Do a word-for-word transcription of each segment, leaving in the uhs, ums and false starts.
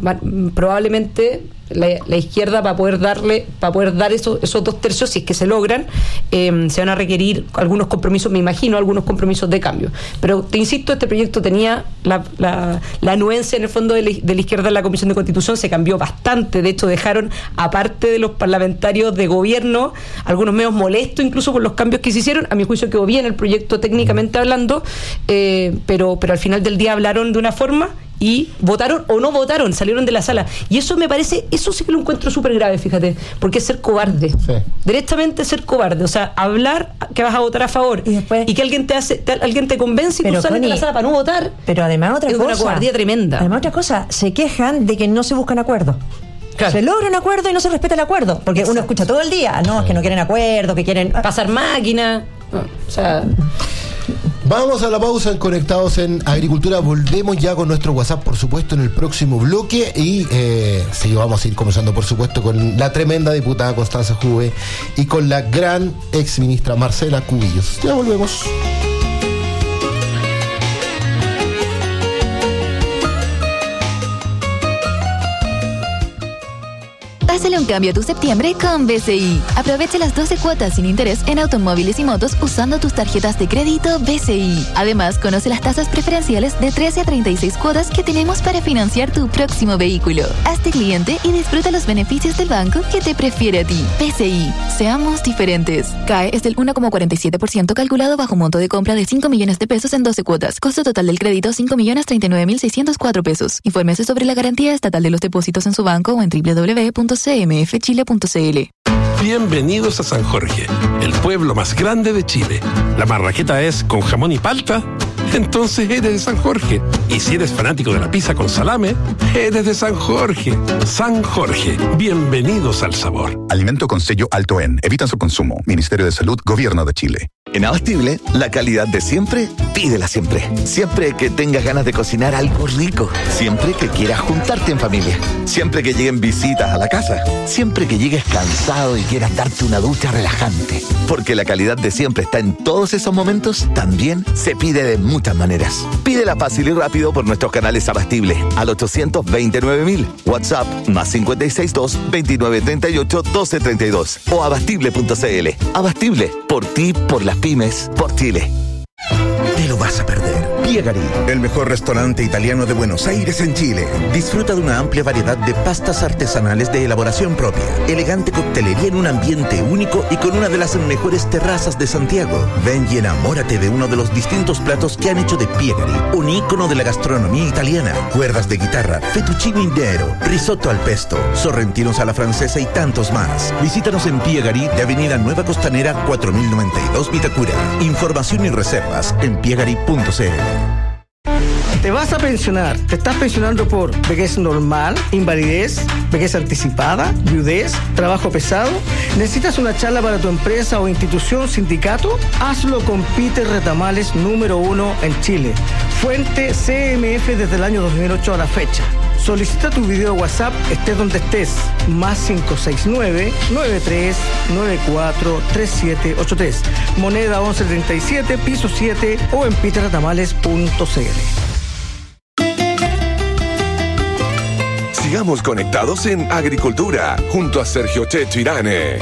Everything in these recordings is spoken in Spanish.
van, probablemente la, la izquierda para poder darle, para poder dar esos, esos dos tercios, si es que se logran, eh, se van a requerir algunos compromisos, me imagino, algunos compromisos de cambio. Pero te insisto, este proyecto tenía la, la, la anuencia en el fondo de la, de la izquierda en la Comisión de Constitución, se cambió bastante, de hecho dejaron, aparte de los parlamentarios de gobierno, algunos medios molestos incluso por los cambios que se hicieron. A mi juicio quedó bien el proyecto técnicamente hablando, eh, pero, pero al final del día hablaron de una forma y votaron o no votaron, salieron de la sala. Y eso me parece, eso sí que lo encuentro súper grave, fíjate, porque es ser cobarde. Sí. Directamente ser cobarde. O sea, hablar que vas a votar a favor y, después, y que alguien te hace, te, alguien te convence y tú sales de la sala para no votar. Pero además otra es cosa. Es una cobardía tremenda. Además otra cosa, se quejan de que no se buscan acuerdos. Claro. Se logra un acuerdo y no se respeta el acuerdo. Porque Exacto. uno escucha todo el día, no, es que no quieren acuerdo, que quieren pasar máquina. No, o sea... Vamos a la pausa en Conectados en Agricultura. Volvemos ya con nuestro WhatsApp, por supuesto, en el próximo bloque. Y eh, sí, vamos a ir conversando, por supuesto, con la tremenda diputada Constanza Juve y con la gran ex ministra Marcela Cubillos. Ya volvemos. Hazle un cambio a tu septiembre con B C I. Aprovecha las doce cuotas sin interés en automóviles y motos usando tus tarjetas de crédito B C I. Además, conoce las tasas preferenciales de trece a treinta y seis cuotas que tenemos para financiar tu próximo vehículo. Hazte cliente y disfruta los beneficios del banco que te prefiere a ti. B C I. Seamos diferentes. C A E es del uno coma cuarenta y siete por ciento calculado bajo monto de compra de cinco millones de pesos en doce cuotas. Costo total del crédito cinco millones treinta y nueve mil seiscientos cuatro pesos. Infórmese sobre la garantía estatal de los depósitos en su banco o en doble u doble u doble u punto c m f chile punto c l. Bienvenidos a San Jorge, el pueblo más grande de Chile. ¿La marraqueta es con jamón y palta? Entonces eres de San Jorge. Y si eres fanático de la pizza con salame, eres de San Jorge. San Jorge, bienvenidos al sabor. Alimento con sello alto en. Evitan su consumo. Ministerio de Salud, Gobierno de Chile. En Abastible, la calidad de siempre, pídela siempre. Siempre que tengas ganas de cocinar algo rico. Siempre que quieras juntarte en familia. Siempre que lleguen visitas a la casa. Siempre que llegues cansado y quieras darte una ducha relajante. Porque la calidad de siempre está en todos esos momentos, también se pide de muchas maneras. Pídela fácil y rápido por nuestros canales Abastible al ochocientos veintinueve mil. WhatsApp más cinco seis dos, veintinueve treinta y ocho, doce treinta y dos o abastible punto c l. Abastible, por ti, por las pymes, por Chile. Te lo vas a perder. Piegari, el mejor restaurante italiano de Buenos Aires en Chile. Disfruta de una amplia variedad de pastas artesanales de elaboración propia, elegante coctelería en un ambiente único y con una de las mejores terrazas de Santiago. Ven y enamórate de uno de los distintos platos que han hecho de Piegari un ícono de la gastronomía italiana. Cuerdas de guitarra, fettuccine nero, risotto al pesto, sorrentinos a la francesa y tantos más. Visítanos en Piegari de Avenida Nueva Costanera cuatro mil noventa y dos Vitacura. Información y reservas en piegari punto c l. Te vas a pensionar, te estás pensionando por vejez normal, invalidez, vejez anticipada, viudez, trabajo pesado. ¿Necesitas una charla para tu empresa o institución, sindicato? Hazlo con Peter Retamales, número uno en Chile. Fuente C M F desde el año dos mil ocho a la fecha. Solicita tu video WhatsApp, estés donde estés, más cinco seis nueve, nueve tres nueve cuatro, tres siete ocho tres, moneda once treinta y siete, piso siete o en peter retamales punto c l. Sigamos conectados en Agricultura, junto a Sergio Checho Irane.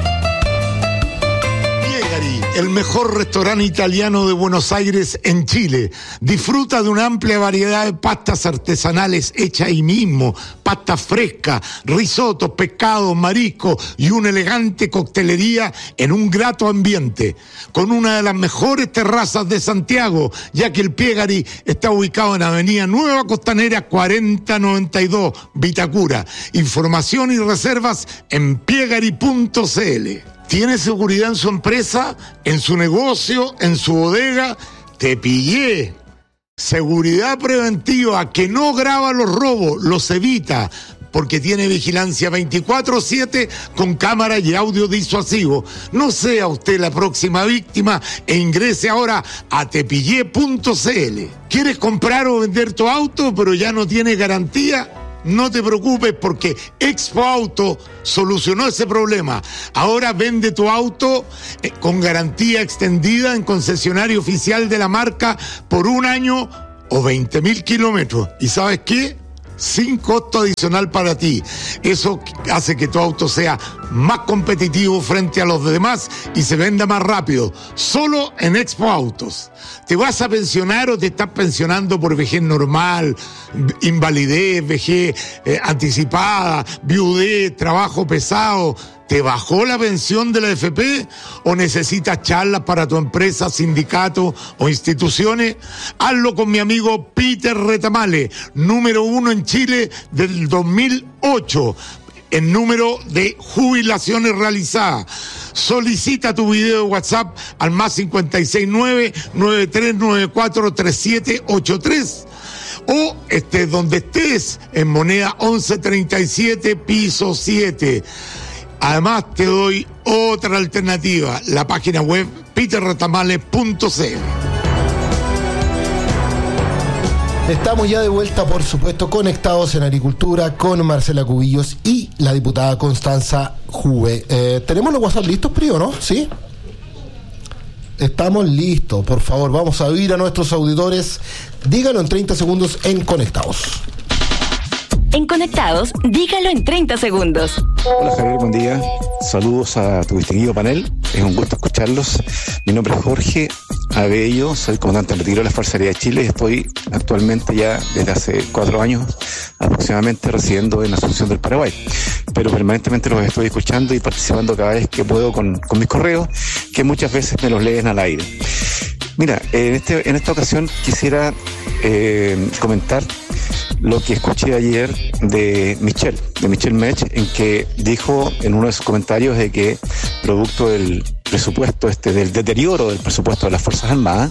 El mejor restaurante italiano de Buenos Aires en Chile. Disfruta de una amplia variedad de pastas artesanales hechas ahí mismo, pastas frescas, risotos, pescados, mariscos y una elegante coctelería en un grato ambiente, con una de las mejores terrazas de Santiago, ya que el Piegari está ubicado en Avenida Nueva Costanera cuarenta noventa y dos, Vitacura. Información y reservas en piegari punto c l. ¿Tiene seguridad en su empresa, en su negocio, en su bodega? Te pillé. Seguridad preventiva que no graba los robos, los evita, porque tiene vigilancia veinticuatro siete con cámara y audio disuasivo. No sea usted la próxima víctima e ingrese ahora a tepillé punto c l. ¿Quieres comprar o vender tu auto pero ya no tiene garantía? No te preocupes porque Expo Auto solucionó ese problema. Ahora vende tu auto eh, con garantía extendida en concesionario oficial de la marca por un año o veinte mil kilómetros. ¿Y sabes qué? sin costo adicional para ti. Eso hace que tu auto sea más competitivo frente a los demás y se venda más rápido. Solo en Expo Autos. ¿Te vas a pensionar o te estás pensionando por vejez normal, invalidez, vejez eh, anticipada, viudez, trabajo pesado? ¿Te bajó la pensión de la A F P o necesitas charlas para tu empresa, sindicato o instituciones? Hazlo con mi amigo Peter Retamale, número uno en Chile del dos mil ocho. En número de jubilaciones realizadas. Solicita tu video de WhatsApp al más cinco seis nueve, nueve tres nueve cuatro, tres siete ocho tres o estés donde estés, en Moneda once treinta y siete, piso siete. Además te doy otra alternativa, la página web peter retamale punto c l. Estamos ya de vuelta, por supuesto, conectados en Agricultura con Marcela Cubillos y la diputada Constanza Juve. Eh, ¿Tenemos los WhatsApp listos, Prio, no? ¿Sí? Estamos listos. Por favor, vamos a oír a nuestros auditores. Díganlo en treinta segundos en Conectados. En Conectados, dígalo en treinta segundos. Hola Javier, buen día. Saludos a tu distinguido panel. Es un gusto escucharlos. Mi nombre es Jorge Abello, soy comandante en retiro de la Fuerza Aérea de Chile y estoy actualmente ya desde hace cuatro años aproximadamente residiendo en Asunción del Paraguay. Pero permanentemente los estoy escuchando y participando cada vez que puedo con, con mis correos, que muchas veces me los leen al aire. Mira, en, este, en esta ocasión quisiera eh, comentar lo que escuché ayer de Michel, de Michel Mech, en que dijo en uno de sus comentarios de que producto del presupuesto, este, del deterioro del presupuesto de las Fuerzas Armadas,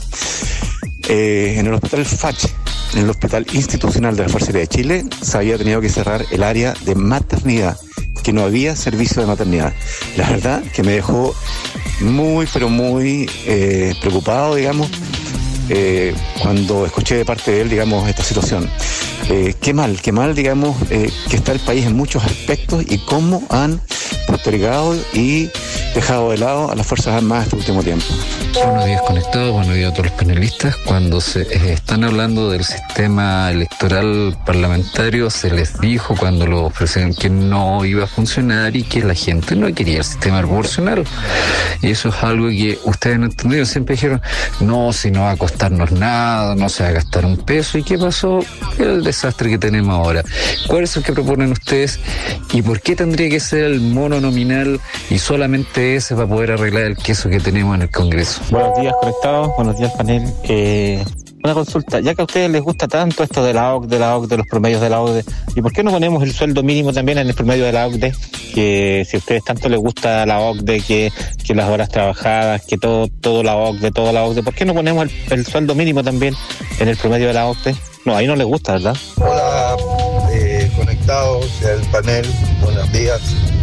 eh, en el hospital Fach, en el hospital institucional de la Fuerza Aérea de Chile, se había tenido que cerrar el área de maternidad, que no había servicio de maternidad. La verdad que me dejó muy, pero muy eh, preocupado, digamos, Eh, cuando escuché de parte de él, digamos, esta situación. Eh, qué mal, qué mal, digamos, eh, que está el país en muchos aspectos y cómo han postergado y dejado de lado a las Fuerzas Armadas este último tiempo. Buenos días conectados, buenos días a todos los panelistas. Cuando se eh, están hablando del sistema electoral parlamentario, se les dijo cuando lo ofrecieron que no iba a funcionar y que la gente no quería el sistema proporcional. Y eso es algo que ustedes no entendieron. Siempre dijeron, no, si no va a costarnos nada, no se va a gastar un peso. ¿Y qué pasó? El desastre que tenemos ahora. ¿Cuál es el que proponen ustedes? ¿Y por qué tendría que ser el mono nominal y solamente ese para poder arreglar el queso que tenemos en el Congreso? Buenos días conectados, buenos días panel. Eh, una consulta, ya que a ustedes les gusta tanto esto de la O C D E, de la O C D E, de los promedios de la O C D E, ¿y por qué no ponemos el sueldo mínimo también en el promedio de la O C D E? Que si a ustedes tanto les gusta la O C D E, que, que las horas trabajadas, que todo, todo la O C D E, toda la O C D E, ¿por qué no ponemos el, el sueldo mínimo también en el promedio de la O C D E? No, ahí no les gusta, ¿verdad? Hola, eh, conectados al panel, buenos días.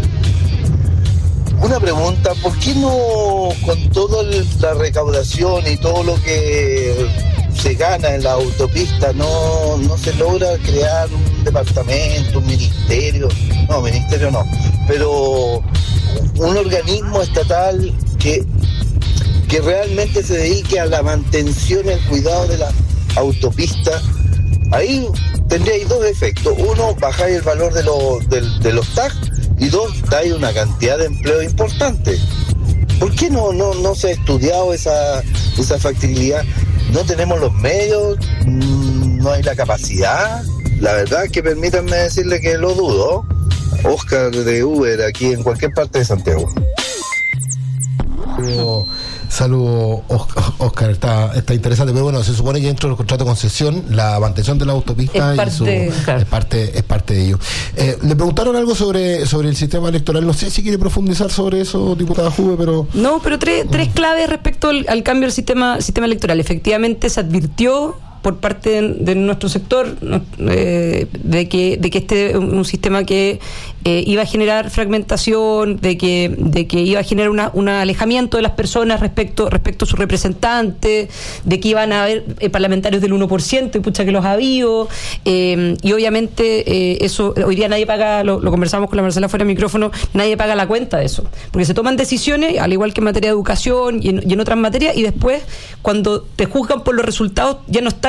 Una pregunta, ¿por qué no con toda la recaudación y todo lo que se gana en la autopista no, no se logra crear un departamento, un ministerio? No, ministerio no, pero un organismo estatal que, que realmente se dedique a la mantención y al cuidado de la autopista. Ahí tendríais dos efectos. Uno, bajáis el valor de, lo, de, de los tags. Y dos, hay una cantidad de empleo importante. ¿Por qué no, no, no se ha estudiado esa, esa factibilidad? No tenemos los medios, no hay la capacidad. La verdad que permítanme decirle que lo dudo. Oscar de Uber, aquí en cualquier parte de Santiago. Saludos, saludo, Oscar, está, está interesante, pero bueno, se supone que dentro del contrato de concesión la mantención de la autopista es parte, y su, claro. es parte, es parte de ello. Eh, le preguntaron algo sobre, sobre el sistema electoral, no sé si quiere profundizar sobre eso, diputada Juve, pero... No, pero tres, tres claves respecto al, al cambio del sistema, sistema electoral. Efectivamente se advirtió por parte de, de nuestro sector eh, de que de que este es un, un sistema que eh, iba a generar fragmentación, de que de que iba a generar una, un alejamiento de las personas respecto respecto a sus representantes, de que iban a haber eh, parlamentarios del uno por ciento y pucha que los ha habido, eh, y obviamente eh, eso hoy día nadie paga, lo, lo conversamos con la Marcela fuera de micrófono, nadie paga la cuenta de eso, porque se toman decisiones al igual que en materia de educación y en, y en otras materias, y después cuando te juzgan por los resultados ya no está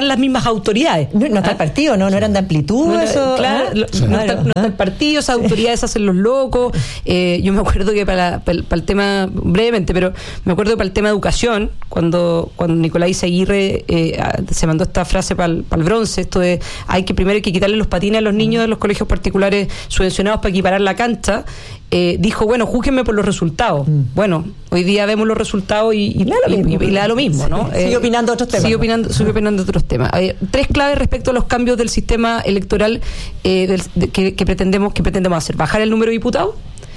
están las mismas autoridades. No, no está el partido, no, no eran de amplitud. No, eso, claro, ¿ah? no, Sí. no, está, no está el partido, esas autoridades hacen los locos. Eh, yo me acuerdo que para, para, el, para el tema, brevemente, pero me acuerdo que para el tema de educación, cuando, cuando Nicolás Aguirre eh, se mandó esta frase para el, para el bronce, esto de hay que primero hay que quitarle los patines a los niños de los colegios particulares subvencionados para equiparar la cancha, eh, dijo, bueno, júzguenme por los resultados. Mm. Bueno, hoy día vemos los resultados y, y, y, y, y le da lo mismo, ¿no? Sí, sigue eh, opinando otros temas. Sigue opinando, sigue opinando otros temas. Hay tres claves respecto a los cambios del sistema electoral eh, del, de, que, que pretendemos que pretendemos hacer: bajar el número de diputados,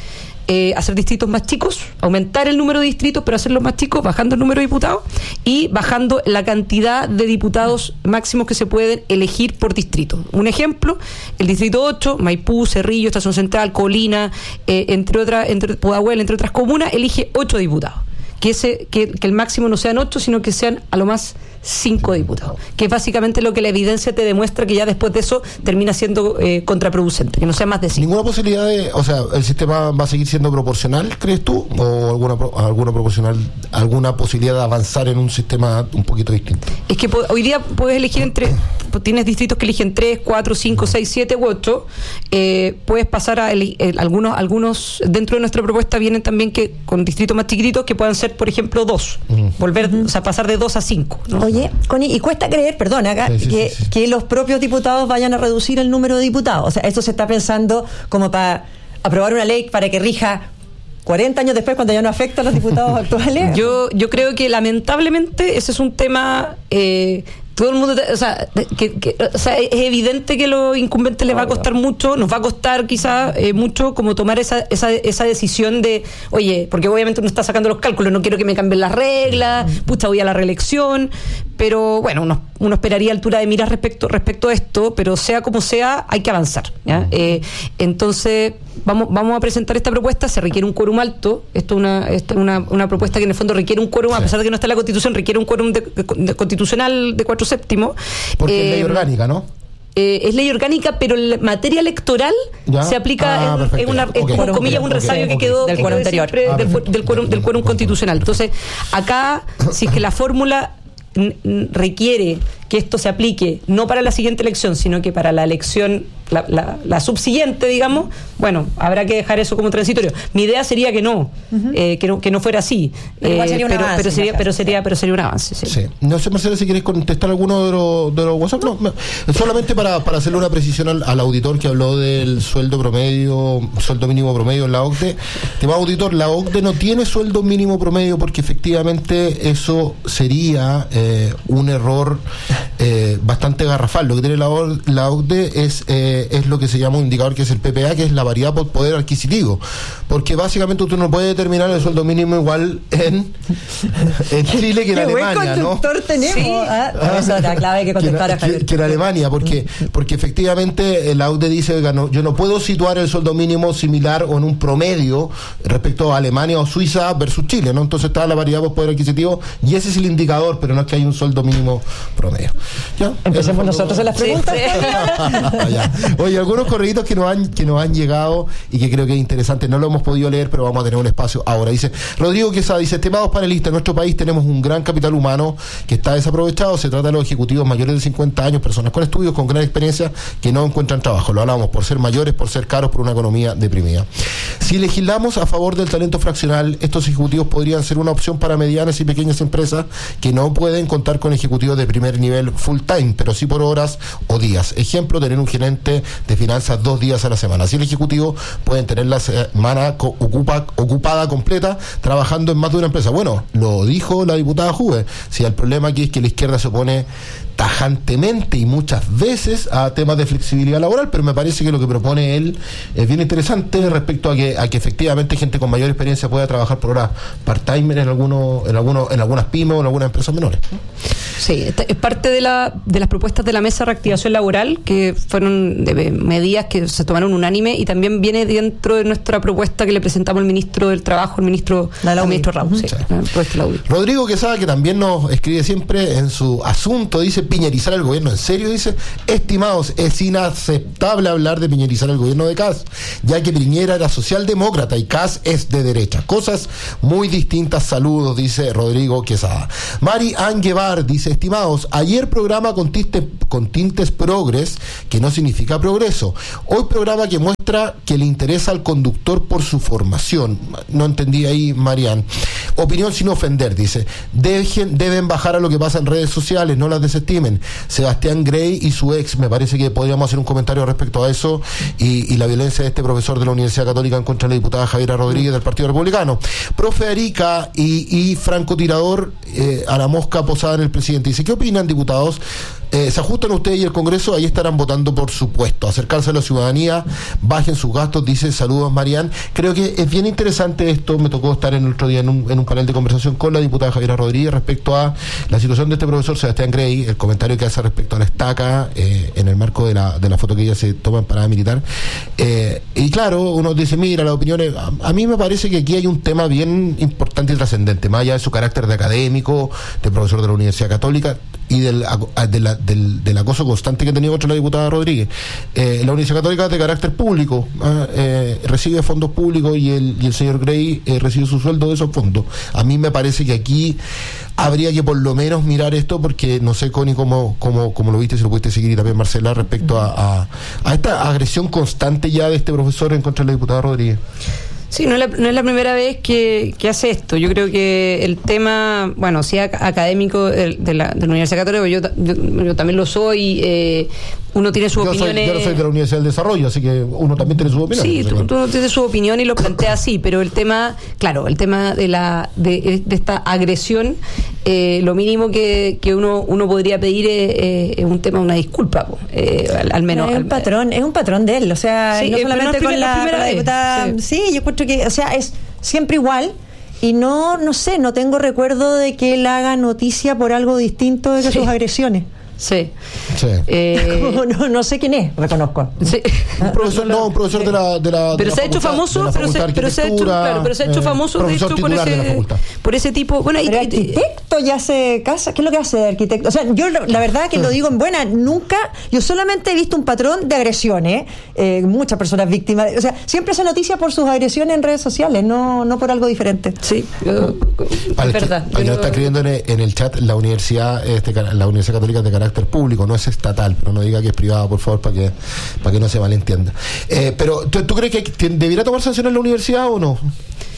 eh, hacer distritos más chicos, aumentar el número de distritos pero hacerlos más chicos, bajando el número de diputados y bajando la cantidad de diputados máximos que se pueden elegir por distrito. Un ejemplo, el distrito ocho, Maipú, Cerrillo, Estación Central, Colina, eh, entre otras, entre Pudahuel, entre otras comunas, elige ocho diputados. Que, ese, que, que el máximo no sean ocho, sino que sean a lo más cinco diputados, que es básicamente lo que la evidencia te demuestra, que ya después de eso termina siendo eh, contraproducente, que no sea más de cinco. ¿Ninguna posibilidad de, o sea, el sistema va a seguir siendo proporcional, crees tú? ¿O alguna, alguna proporcional, alguna posibilidad de avanzar en un sistema un poquito distinto? Es que hoy día puedes elegir entre, tienes distritos que eligen tres, cuatro, cinco, seis, siete u ocho, eh, puedes pasar a el, el, algunos, algunos dentro de nuestra propuesta vienen también que con distritos más chiquititos que puedan ser, por ejemplo, dos, uh-huh. volver, uh-huh. o sea, pasar de dos a cinco, ¿no? Oye, Connie, y cuesta creer, perdona, acá, sí, sí, que, sí, sí. que los propios diputados vayan a reducir el número de diputados. O sea, esto se está pensando como para aprobar una ley para que rija cuarenta años después, cuando ya no afecta a los diputados actuales. Yo, yo creo que lamentablemente ese es un tema... Eh, todo el mundo, o sea, que, que, o sea, es evidente que a los incumbentes les va a costar mucho, nos va a costar quizás eh, mucho como tomar esa, esa esa decisión de, oye, porque obviamente uno está sacando los cálculos, no quiero que me cambien las reglas, pucha, voy a la reelección, pero bueno, uno, uno esperaría altura de miras respecto respecto a esto, pero sea como sea, hay que avanzar, ¿ya? Eh, entonces, vamos vamos a presentar esta propuesta, se requiere un quórum alto, esto es una, esto es una, una propuesta que en el fondo requiere un quórum, sí. a pesar de que no está en la Constitución, requiere un quórum de, de, de constitucional de cuatro séptimo. Porque eh, es ley orgánica, ¿no? Eh, es ley orgánica, pero en materia electoral ¿ya? se aplica ah, en, en una, okay. como comillas, un resabio okay. que quedó del quórum anterior. Ah, del, del quórum del quórum constitucional. Entonces, acá, si es que la fórmula n- n- requiere que esto se aplique no para la siguiente elección, sino que para la elección, la, la, la subsiguiente, digamos, bueno, habrá que dejar eso como transitorio. Mi idea sería que no, uh-huh. eh, que no, que no fuera así. Pero, eh, sería un pero, avance, pero sería, pero sería, pero sería un avance. Sí. Sí. No sé, Marcela, si quieres contestar alguno de los, de los WhatsApp. No, no. Solamente para, para hacerle una precisión al, al auditor que habló del sueldo promedio, sueldo mínimo promedio en la O C D E. Tema auditor, la O C D E no tiene sueldo mínimo promedio porque efectivamente eso sería eh, un error eh, bastante garrafal. Lo que tiene la, o, la O C D E es eh, es lo que se llama un indicador que es el P P A, que es la variedad por poder adquisitivo, porque básicamente usted no puede determinar el sueldo mínimo igual en, en Chile que en Alemania, ¿no? tenemos sí. ah, ah, eso es la clave que contestar que, que, que en Alemania, porque porque efectivamente la O C D E dice, oiga, no, yo no puedo situar el sueldo mínimo similar o en un promedio respecto a Alemania o Suiza versus Chile, ¿no? Entonces está la variedad por poder adquisitivo y ese es el indicador, pero no es que hay un sueldo mínimo promedio. ¿Ya? Empecemos nosotros en las preguntas. Sí, sí. Oye, algunos correitos que nos han que nos han llegado y que creo que es interesante, no lo hemos podido leer, pero vamos a tener un espacio ahora. Dice Rodrigo Quesada, dice, estimados panelistas, en nuestro país tenemos un gran capital humano que está desaprovechado. Se trata de los ejecutivos mayores de cincuenta años, personas con estudios, con gran experiencia, que no encuentran trabajo. Lo hablamos por ser mayores, por ser caros, por una economía deprimida. Si legislamos a favor del talento fraccional, estos ejecutivos podrían ser una opción para medianas y pequeñas empresas que no pueden contar con ejecutivos de primer nivel full time, pero sí por horas o días. Ejemplo, tener un gerente de finanzas dos días a la semana. Así el ejecutivo pueden tener la semana ocupa, ocupada completa trabajando en más de una empresa. Bueno, lo dijo la diputada Juve. Si el problema aquí es que la izquierda se opone tajantemente y muchas veces a temas de flexibilidad laboral, pero me parece que lo que propone él es bien interesante respecto a que a que efectivamente gente con mayor experiencia pueda trabajar por horas part-timer en algunos en algunos en algunas pymes o en algunas empresas menores. Sí, es parte de la de las propuestas de la mesa de reactivación laboral, que fueron de medidas que se tomaron unánime, y también viene dentro de nuestra propuesta que le presentamos al ministro del Trabajo, el ministro el ministro Raúl. Sí, sí. Rodrigo Quesada, que también nos escribe siempre en su asunto, dice: piñerizar el gobierno. ¿En serio? Dice: estimados, es inaceptable hablar de piñerizar el gobierno de C A S, ya que Piñera era socialdemócrata y C A S es de derecha. Cosas muy distintas. Saludos, dice Rodrigo Quesada. Mari Anguevar dice: dice, estimados, ayer programa con, tiste, con tintes progres, que no significa progreso. Hoy programa que muestra que le interesa al conductor por su formación. No entendí ahí, Marian. Opinión sin ofender, dice. Dejen, deben bajar a lo que pasa en redes sociales, no las desestimen. Sebastián Grey y su ex, me parece que podríamos hacer un comentario respecto a eso y, y la violencia de este profesor de la Universidad Católica en contra de la diputada Javiera Rodríguez del Partido Republicano. Profe Arica y, y francotirador eh, a la mosca posada en el presidente. Dice, ¿qué opinan, diputados? Eh, ¿Se ajustan ustedes y el Congreso? Ahí estarán votando, por supuesto. Acercarse a la ciudadanía, bajen sus gastos, dice, saludos, Marian. Creo que es bien interesante esto. Me tocó estar en el otro día en un, en un panel de conversación con la diputada Javiera Rodríguez respecto a la situación de este profesor Sebastián Grey, el comentario que hace respecto a la estaca eh, en el marco de la, de la foto que ella se toma en parada militar. Eh, y claro, uno dice, mira, las opiniones, a, a mí me parece que aquí hay un tema bien importante y trascendente, más allá de su carácter de académico, de profesor de la Universidad Católica y del, de la, del, del acoso constante que ha tenido contra la diputada Rodríguez. Eh, la Universidad Católica es de carácter público, eh, eh, recibe fondos públicos y el, y el señor Grey eh, recibe su sueldo de esos fondos. A mí me parece que aquí habría que por lo menos mirar esto, porque no sé, Connie, cómo, cómo, cómo lo viste, si lo pudiste seguir, y también Marcela, respecto a, a, a esta agresión constante ya de este profesor en contra de la diputada Rodríguez. Sí, no es la, no es la primera vez que, que hace esto. Yo creo que el tema, bueno, sí, académico de, de, la, de la Universidad Católica, yo, yo, yo también lo soy, eh, uno tiene sus yo opiniones. Soy, yo no soy de la Universidad del Desarrollo, así que uno también tiene sus opiniones. Sí, tú, tú tienes su opinión y lo plantea así, pero el tema, claro, el tema de la de, de esta agresión, eh, lo mínimo que, que uno uno podría pedir es, eh, es un tema, una disculpa, eh, al, al menos. Es un patrón, es un patrón de él, o sea, sí, no solamente no con, la, con la diputada, sí. sí, yo encuentro que, o sea, es siempre igual. Y no, no sé, no tengo recuerdo de que él haga noticia por algo distinto de que sí. sus agresiones. Sí. sí. Eh, no, no sé quién es, reconozco. Sí. Un profesor, no, un profesor de la, de la pero de se la ha hecho famoso, pero se, pero se ha hecho, claro, pero se ha hecho eh, famoso de hecho por ese, por ese tipo. Bueno, pero y, arquitecto ya se casa. ¿Qué es lo que hace de arquitecto? O sea, yo la verdad que lo digo en buena, nunca, yo solamente he visto un patrón de agresiones, eh, muchas personas víctimas. O sea, siempre se noticia por sus agresiones en redes sociales, no, no por algo diferente. Sí, yo, es verdad. Que, yo, está escribiendo en el, en el chat la universidad, este, la Universidad Católica es de carácter público, no es estatal, pero no diga que es privada, por favor, para que para que no se malentienda. Eh, pero ¿tú, ¿tú crees que t- debiera tomar sanciones en la universidad o no?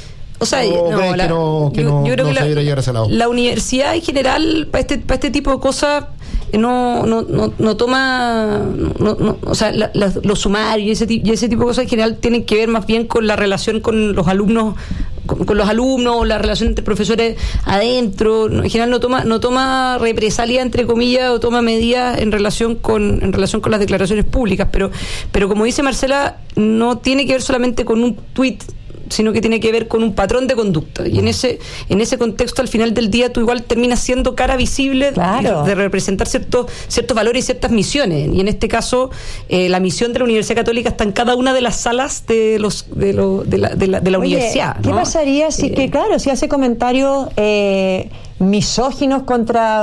O sea, ¿O no, la, que no, que yo, no, yo creo no que se debiera llegar a ese lado? La universidad en general, para este, para este tipo de cosas, no, no, no, no toma, no, no, o sea, la, la, los sumarios y ese, y ese tipo de cosas en general tienen que ver más bien con la relación con los alumnos, con, con los alumnos, la relación entre profesores adentro. En general no toma, no toma represalia, entre comillas, o toma medidas en relación con, en relación con las declaraciones públicas, pero, pero como dice Marcela, no tiene que ver solamente con un tuit, sino que tiene que ver con un patrón de conducta. Y en ese en ese contexto, al final del día, tú igual terminas siendo cara visible, claro, de, de representar ciertos ciertos valores y ciertas misiones. Y en este caso, eh, la misión de la Universidad Católica está en cada una de las salas de los de, lo, de la, de la, de la Oye, universidad, ¿no? ¿Qué pasaría si, eh, que claro, si hace comentarios eh, misóginos contra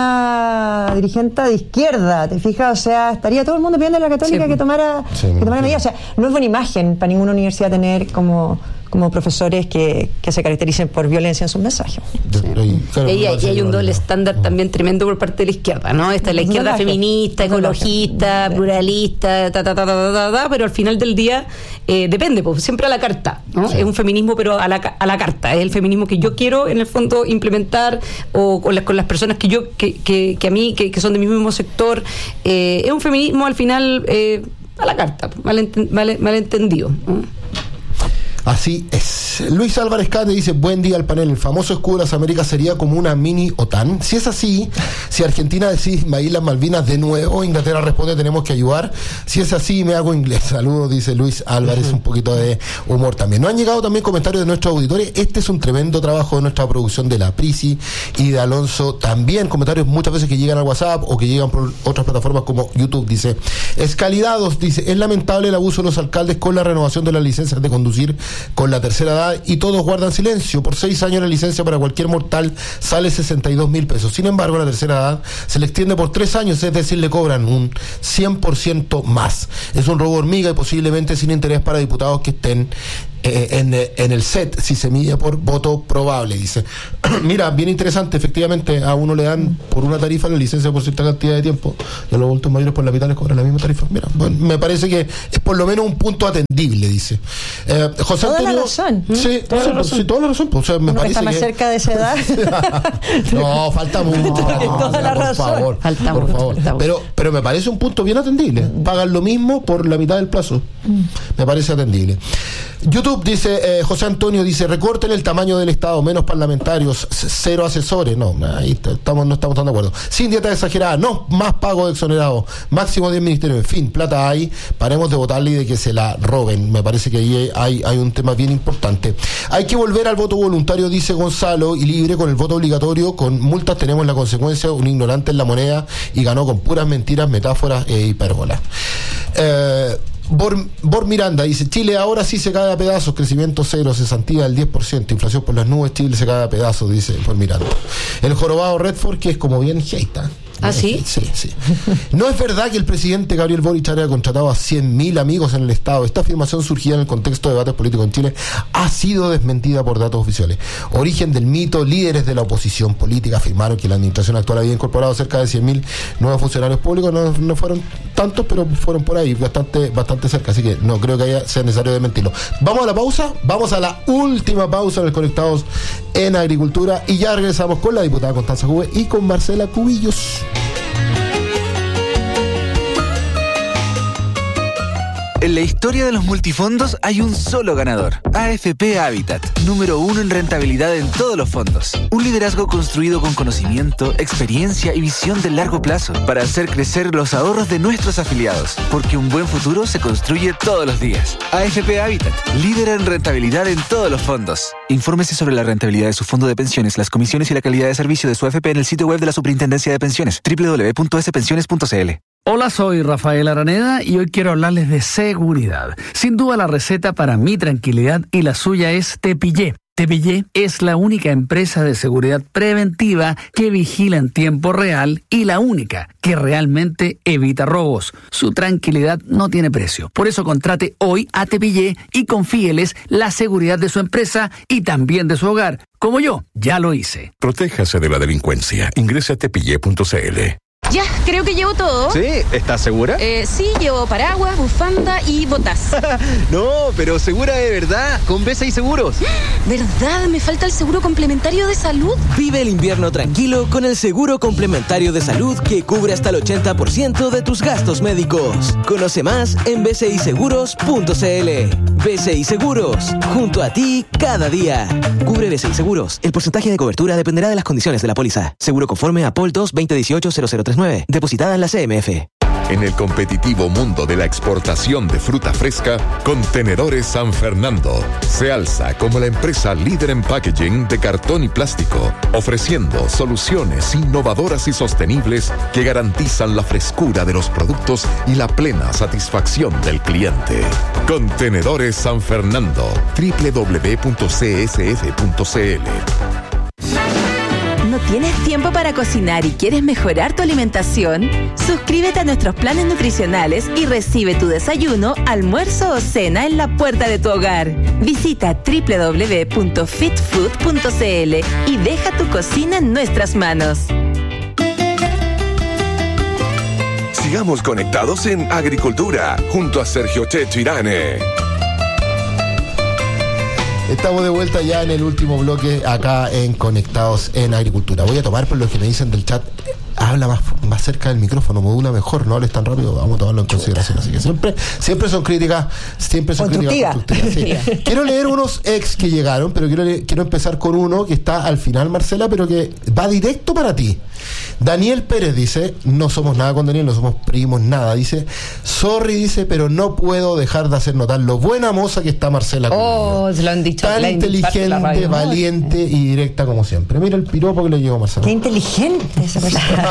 alguna dirigente de izquierda? ¿Te fijas? O sea, estaría todo el mundo pidiendo a la Católica sí. que tomara, sí, que tomara medidas. O sea, no es buena imagen para ninguna universidad tener como como profesores que, que se caractericen por violencia en sus mensajes. Sí. Y, claro, y, hay, y hay un doble estándar no. también tremendo por parte de la izquierda, ¿no? Esta es la izquierda no feminista, ecologista, pluralista, ta, ta, ta, ta, ta, ta, pero al final del día eh, depende, pues, siempre a la carta, ¿no? Sí. Es un feminismo, pero a la, a la carta. Es el feminismo que yo quiero, en el fondo, implementar, o con las, con las personas que yo, que, que, que a mí, que, que son de mi mismo sector. Eh, es un feminismo, al final, eh, a la carta, mal, enten, mal, mal entendido, ¿no? Así es. Luis Álvarez Cate dice, buen día al panel. El famoso escudo de las Américas sería como una mini OTAN. Si es así, si Argentina decide invadir las Malvinas de nuevo, Inglaterra responde, tenemos que ayudar. Si es así, me hago inglés. Saludos, dice Luis Álvarez, un poquito de humor también. Nos han llegado también comentarios de nuestros auditores. Este es un tremendo trabajo de nuestra producción de la Prisi y de Alonso. También comentarios muchas veces que llegan al WhatsApp o que llegan por otras plataformas como YouTube. Dice, Escalidados, dice, es lamentable el abuso de los alcaldes con la renovación de las licencias de conducir con la tercera edad. edad y todos guardan silencio. Por seis años la licencia para cualquier mortal sale sesenta y dos mil pesos. Sin embargo, la tercera edad se le extiende por tres años, es decir, le cobran un cien por ciento más. Es un robo hormiga y posiblemente sin interés para diputados que estén Eh, en, en el S E T, si se mide por voto probable, dice. Mira, bien interesante, efectivamente a uno le dan por una tarifa la licencia por cierta cantidad de tiempo y a los adultos mayores por la mitad les cobran la misma tarifa. Mira, bueno, me parece que es por lo menos un punto atendible, dice. Eh, José toda Antonio, la razón. Sí, toda la razón. Sí, toda la razón. Pues, o sea, me uno parece que está más que... cerca de esa edad. No, falta mucho. Toda o sea, la por razón. favor, Falta por mucho, favor. falta mucho. Pero, pero me parece un punto bien atendible. Pagan lo mismo por la mitad del plazo. Me parece atendible. YouTube dice, eh, José Antonio dice, recorten el tamaño del Estado, menos parlamentarios, c- cero asesores. No, ahí está, estamos, no estamos tan de acuerdo. Sin dieta exagerada, no más pago de exonerado, máximo diez ministerios, en fin, plata hay, paremos de votarle y de que se la roben. Me parece que ahí hay, hay un tema bien importante. Hay que volver al voto voluntario, dice Gonzalo, y libre con el voto obligatorio, con multas tenemos la consecuencia, un ignorante en la moneda y ganó con puras mentiras, metáforas e hipérbolas. Eh... Bor, Bor Miranda dice, Chile ahora sí se cae a pedazos, crecimiento cero, cesantía del diez por ciento, inflación por las nubes, Chile se cae a pedazos, dice Bor Miranda. El jorobado Redford, que es como bien heita. ¿Ah, sí? Sí, sí. No es verdad que el presidente Gabriel Boric haya contratado a cien mil amigos en el Estado. Esta afirmación surgida en el contexto de debates políticos en Chile ha sido desmentida por datos oficiales. Origen del mito, líderes de la oposición política afirmaron que la administración actual había incorporado cerca de cien mil nuevos funcionarios públicos. No, no fueron tantos, pero fueron por ahí, bastante, bastante cerca. Así que no creo que haya, sea necesario desmentirlo. Vamos a la pausa, vamos a la última pausa en el Conectados en Agricultura y ya regresamos con la diputada Constanza Juve y con Marcela Cubillos. En la historia de los multifondos hay un solo ganador, A F P Habitat, número uno en rentabilidad en todos los fondos. Un liderazgo construido con conocimiento, experiencia y visión de largo plazo para hacer crecer los ahorros de nuestros afiliados, porque un buen futuro se construye todos los días. A F P Habitat, líder en rentabilidad en todos los fondos. Infórmese sobre la rentabilidad de su fondo de pensiones, las comisiones y la calidad de servicio de su A F P en el sitio web de la Superintendencia de Pensiones, doble u doble u doble u punto ese pensiones punto c l. Hola, soy Rafael Araneda y hoy quiero hablarles de seguridad. Sin duda la receta para mi tranquilidad y la suya es Tepillé. Tepillé es la única empresa de seguridad preventiva que vigila en tiempo real y la única que realmente evita robos. Su tranquilidad no tiene precio. Por eso contrate hoy a Tepillé y confíeles la seguridad de su empresa y también de su hogar. Como yo, ya lo hice. Protéjase de la delincuencia. Ingrese a tepillé punto c l. Ya, creo que llevo todo. Sí, ¿estás segura? Eh, sí, llevo paraguas, bufanda y botas. No, pero segura de verdad, con B C I Seguros. ¿Verdad? Me falta el seguro complementario de salud. Vive el invierno tranquilo con el seguro complementario de salud que cubre hasta el ochenta por ciento de tus gastos médicos. Conoce más en b c i seguros punto c l. B C I Seguros, junto a ti cada día. Cubre B C I Seguros. El porcentaje de cobertura dependerá de las condiciones de la póliza. Seguro conforme a P O L dos veinte dieciocho cero cero tres nueve. Depositada en la C M F. En el competitivo mundo de la exportación de fruta fresca, Contenedores San Fernando se alza como la empresa líder en packaging de cartón y plástico, ofreciendo soluciones innovadoras y sostenibles que garantizan la frescura de los productos y la plena satisfacción del cliente. Contenedores San Fernando, doble u doble u doble u punto c s f punto c l. ¿No tienes tiempo para cocinar y quieres mejorar tu alimentación? Suscríbete a nuestros planes nutricionales y recibe tu desayuno, almuerzo o cena en la puerta de tu hogar. Visita doble u doble u doble u punto fit food punto c l y deja tu cocina en nuestras manos. Sigamos conectados en Agricultura, junto a Sergio Checho Irane. Estamos de vuelta ya en el último bloque acá en Conectados en Agricultura. Voy a tomar por lo que me dicen del chat. Habla más, más cerca del micrófono, modula mejor, no hables tan rápido, vamos a tomarlo en consideración. Así que siempre, siempre son críticas, siempre son críticas constructivas. Sí. Quiero leer unos ex que llegaron, pero quiero, quiero empezar con uno que está al final, Marcela, pero que va directo para ti. Daniel Pérez dice, no somos nada con Daniel, no somos primos, nada. Dice, sorry, dice, pero no puedo dejar de hacer notar lo buena moza que está Marcela. Oh, se lo han dicho. Tan inteligente, valiente y directa como siempre. Mira el piropo que le llegó a Marcela. Qué inteligente esa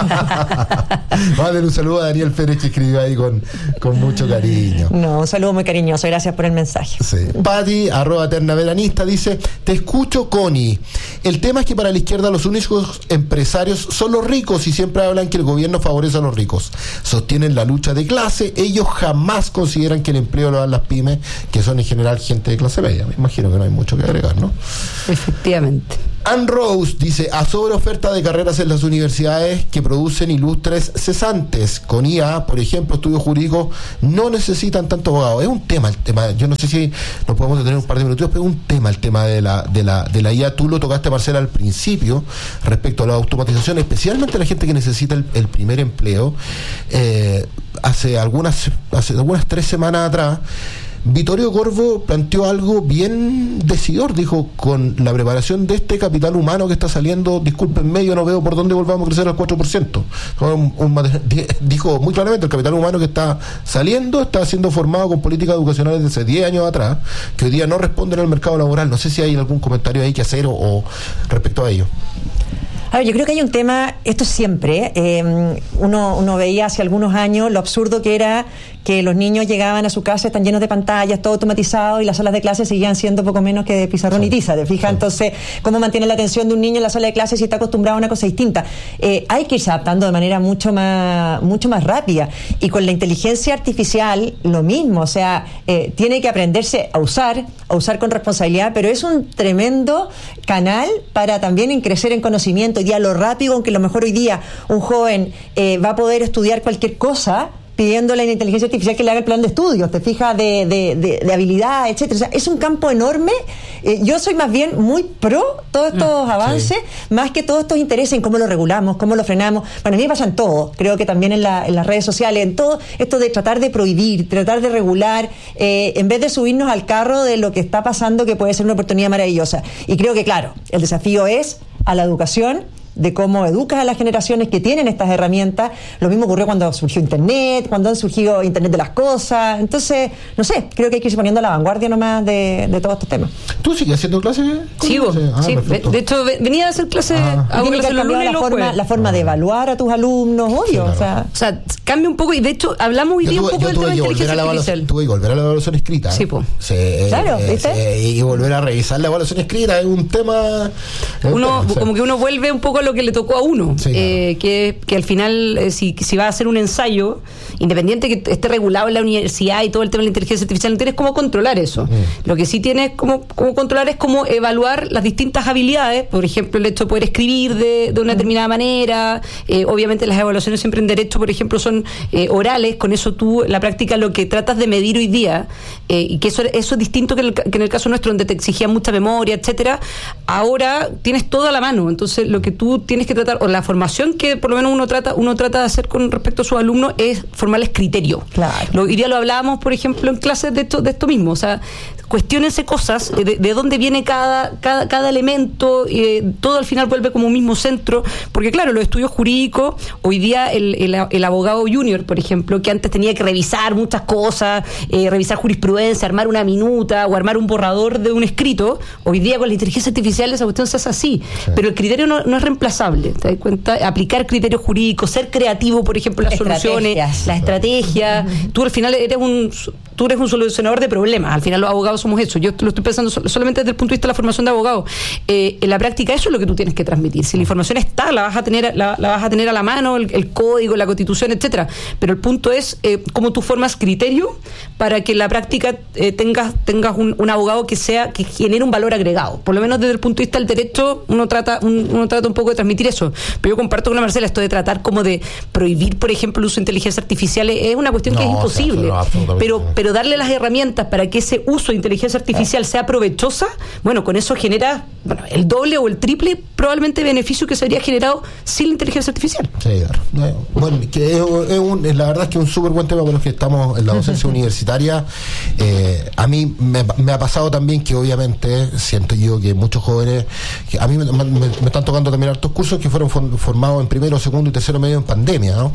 persona. Vamos a darle un saludo a Daniel Pérez, que escribió ahí con, con mucho cariño. No, un saludo muy cariñoso, gracias por el mensaje. Sí. Pati, arroba eterna veranista, dice, te escucho, Connie. El tema es que para la izquierda los únicos empresarios son los ricos y siempre hablan que el gobierno favorece a los ricos. Sostienen la lucha de clase, ellos jamás consideran que el empleo lo dan las pymes, que son en general gente de clase media. Me imagino que no hay mucho que agregar, ¿no? Efectivamente. Ann Rose dice, a sobre oferta de carreras en las universidades que producen ilustres cesantes. Con I A, por ejemplo, estudios jurídicos no necesitan tanto abogado. Es un tema el tema, yo no sé si nos podemos detener un par de minutos, pero es un tema el tema de la, de la, de la I A. Tú lo tocaste, Marcela, al principio, respecto a la automatización, especialmente la gente que necesita el, el primer empleo. Eh, hace algunas, hace algunas tres semanas atrás, Vittorio Corvo planteó algo bien decidor, dijo, con la preparación de este capital humano que está saliendo, discúlpenme, yo no veo por dónde volvamos a crecer al cuatro por ciento. Un, un, dijo muy claramente, el capital humano que está saliendo está siendo formado con políticas educacionales de hace diez años atrás, que hoy día no responden al mercado laboral. No sé si hay algún comentario ahí que hacer o, o respecto a ello. A ver, yo creo que hay un tema, esto siempre, eh, uno, uno veía hace algunos años lo absurdo que era que los niños llegaban a su casa, están llenos de pantallas, todo automatizado, y las salas de clase seguían siendo poco menos que de pizarrón sí. y tiza, ¿te fijas? Sí. Entonces, ¿cómo mantiene la atención de un niño en la sala de clase si está acostumbrado a una cosa distinta? Eh, hay que irse adaptando de manera mucho más, mucho más rápida, y con la inteligencia artificial lo mismo, o sea, eh, tiene que aprenderse a usar, a usar con responsabilidad, pero es un tremendo canal para también en crecer en conocimiento. Hoy día lo rápido, aunque a lo mejor hoy día un joven eh, va a poder estudiar cualquier cosa pidiéndole a la inteligencia artificial que le haga el plan de estudios, te fijas, de, de, de, de habilidad, etcétera. O sea, es un campo enorme. Eh, yo soy más bien muy pro todos estos mm, avances, sí. más que todos estos intereses en cómo lo regulamos, cómo lo frenamos. Bueno, a mí me pasa en todo, creo que también en, la, en las redes sociales, en todo esto de tratar de prohibir, tratar de regular, eh, en vez de subirnos al carro de lo que está pasando, que puede ser una oportunidad maravillosa. Y creo que, claro, el desafío es a la educación, de cómo educas a las generaciones que tienen estas herramientas. Lo mismo ocurrió cuando surgió Internet, cuando han surgido Internet de las cosas. Entonces, no sé, creo que hay que irse poniendo a la vanguardia nomás de, de todos estos temas. ¿Tú sigues haciendo clases? Sigo, ah, sí. De hecho, venía a hacer clases. Ah. Tiene que cambiar la, la, forma, la forma ah. de evaluar a tus alumnos, obvio. Sí, claro. o, sea, o sea, cambia un poco, y de hecho, hablamos hoy día un poco del tema de inteligencia artificial. Tuve que volver a la evaluación escrita. Sí, pues. Sí, claro, eh, ¿viste? Sí, y volver a revisar la evaluación escrita es un tema. Es uno, un tema, como sí. que uno vuelve un poco a lo que le tocó a uno. Sí, eh, claro. que, que al final, eh, si, si va a hacer un ensayo, independiente que esté regulado en la universidad y todo el tema de la inteligencia artificial, no tienes cómo controlar eso. Mm. Lo que sí tienes cómo, cómo controlar es cómo evaluar las distintas habilidades, por ejemplo, el hecho de poder escribir de, de una mm. determinada manera. Eh, obviamente las evaluaciones siempre en derecho, por ejemplo, son eh, orales, con eso tú, la práctica, lo que tratas de medir hoy día, eh, y que eso, eso es distinto que en, el, que en el caso nuestro, donde te exigían mucha memoria, etcétera. Ahora tienes todo a la mano, entonces lo que tú tienes que tratar, o la formación que por lo menos uno trata uno trata de hacer con respecto a sus alumnos, es formarles criterio. Claro. Lo, hoy día lo hablábamos, por ejemplo, en clases de esto, de esto mismo, o sea, cuestiónense cosas, de, de dónde viene cada, cada, cada elemento, eh, todo al final vuelve como un mismo centro, porque claro, los estudios jurídicos, hoy día el, el, el abogado junior, por ejemplo, que antes tenía que revisar muchas cosas, eh, revisar jurisprudencia, armar una minuta o armar un borrador de un escrito, hoy día con la inteligencia artificial esa cuestión se hace así, sí. pero el criterio no, no es reemplazable, ¿te das cuenta? Aplicar criterios jurídicos, ser creativo, por ejemplo, las soluciones, la estrategia, uh-huh. tú al final eres un tú eres un solucionador de problemas, al final los abogados somos eso, yo lo estoy pensando solamente desde el punto de vista de la formación de abogados. Eh, en la práctica eso es lo que tú tienes que transmitir, si la información está, la vas a tener la, la vas a tener a la mano, el, el código, la constitución, etcétera, pero el punto es eh, cómo tú formas criterio para que en la práctica eh, tengas tengas un, un abogado que sea que genere un valor agregado, por lo menos desde el punto de vista del derecho uno trata un, uno trata un poco de transmitir eso, pero yo comparto con la Marcela esto de tratar como de prohibir, por ejemplo, el uso de inteligencia artificial es una cuestión no, que es imposible, o sea, no, pero pero darle las herramientas para que ese uso de inteligencia artificial sea provechosa, bueno, con eso genera bueno, el doble o el triple probablemente beneficio que se habría generado sin la inteligencia artificial. Sí, claro. Bueno, que es, es un, la verdad es que es un súper buen tema para los que estamos en la docencia universitaria. Eh, a mí me, me ha pasado también que obviamente siento yo que muchos jóvenes, que a mí me, me, me están tocando también hartos cursos que fueron formados en primero, segundo y tercero medio en pandemia, ¿no?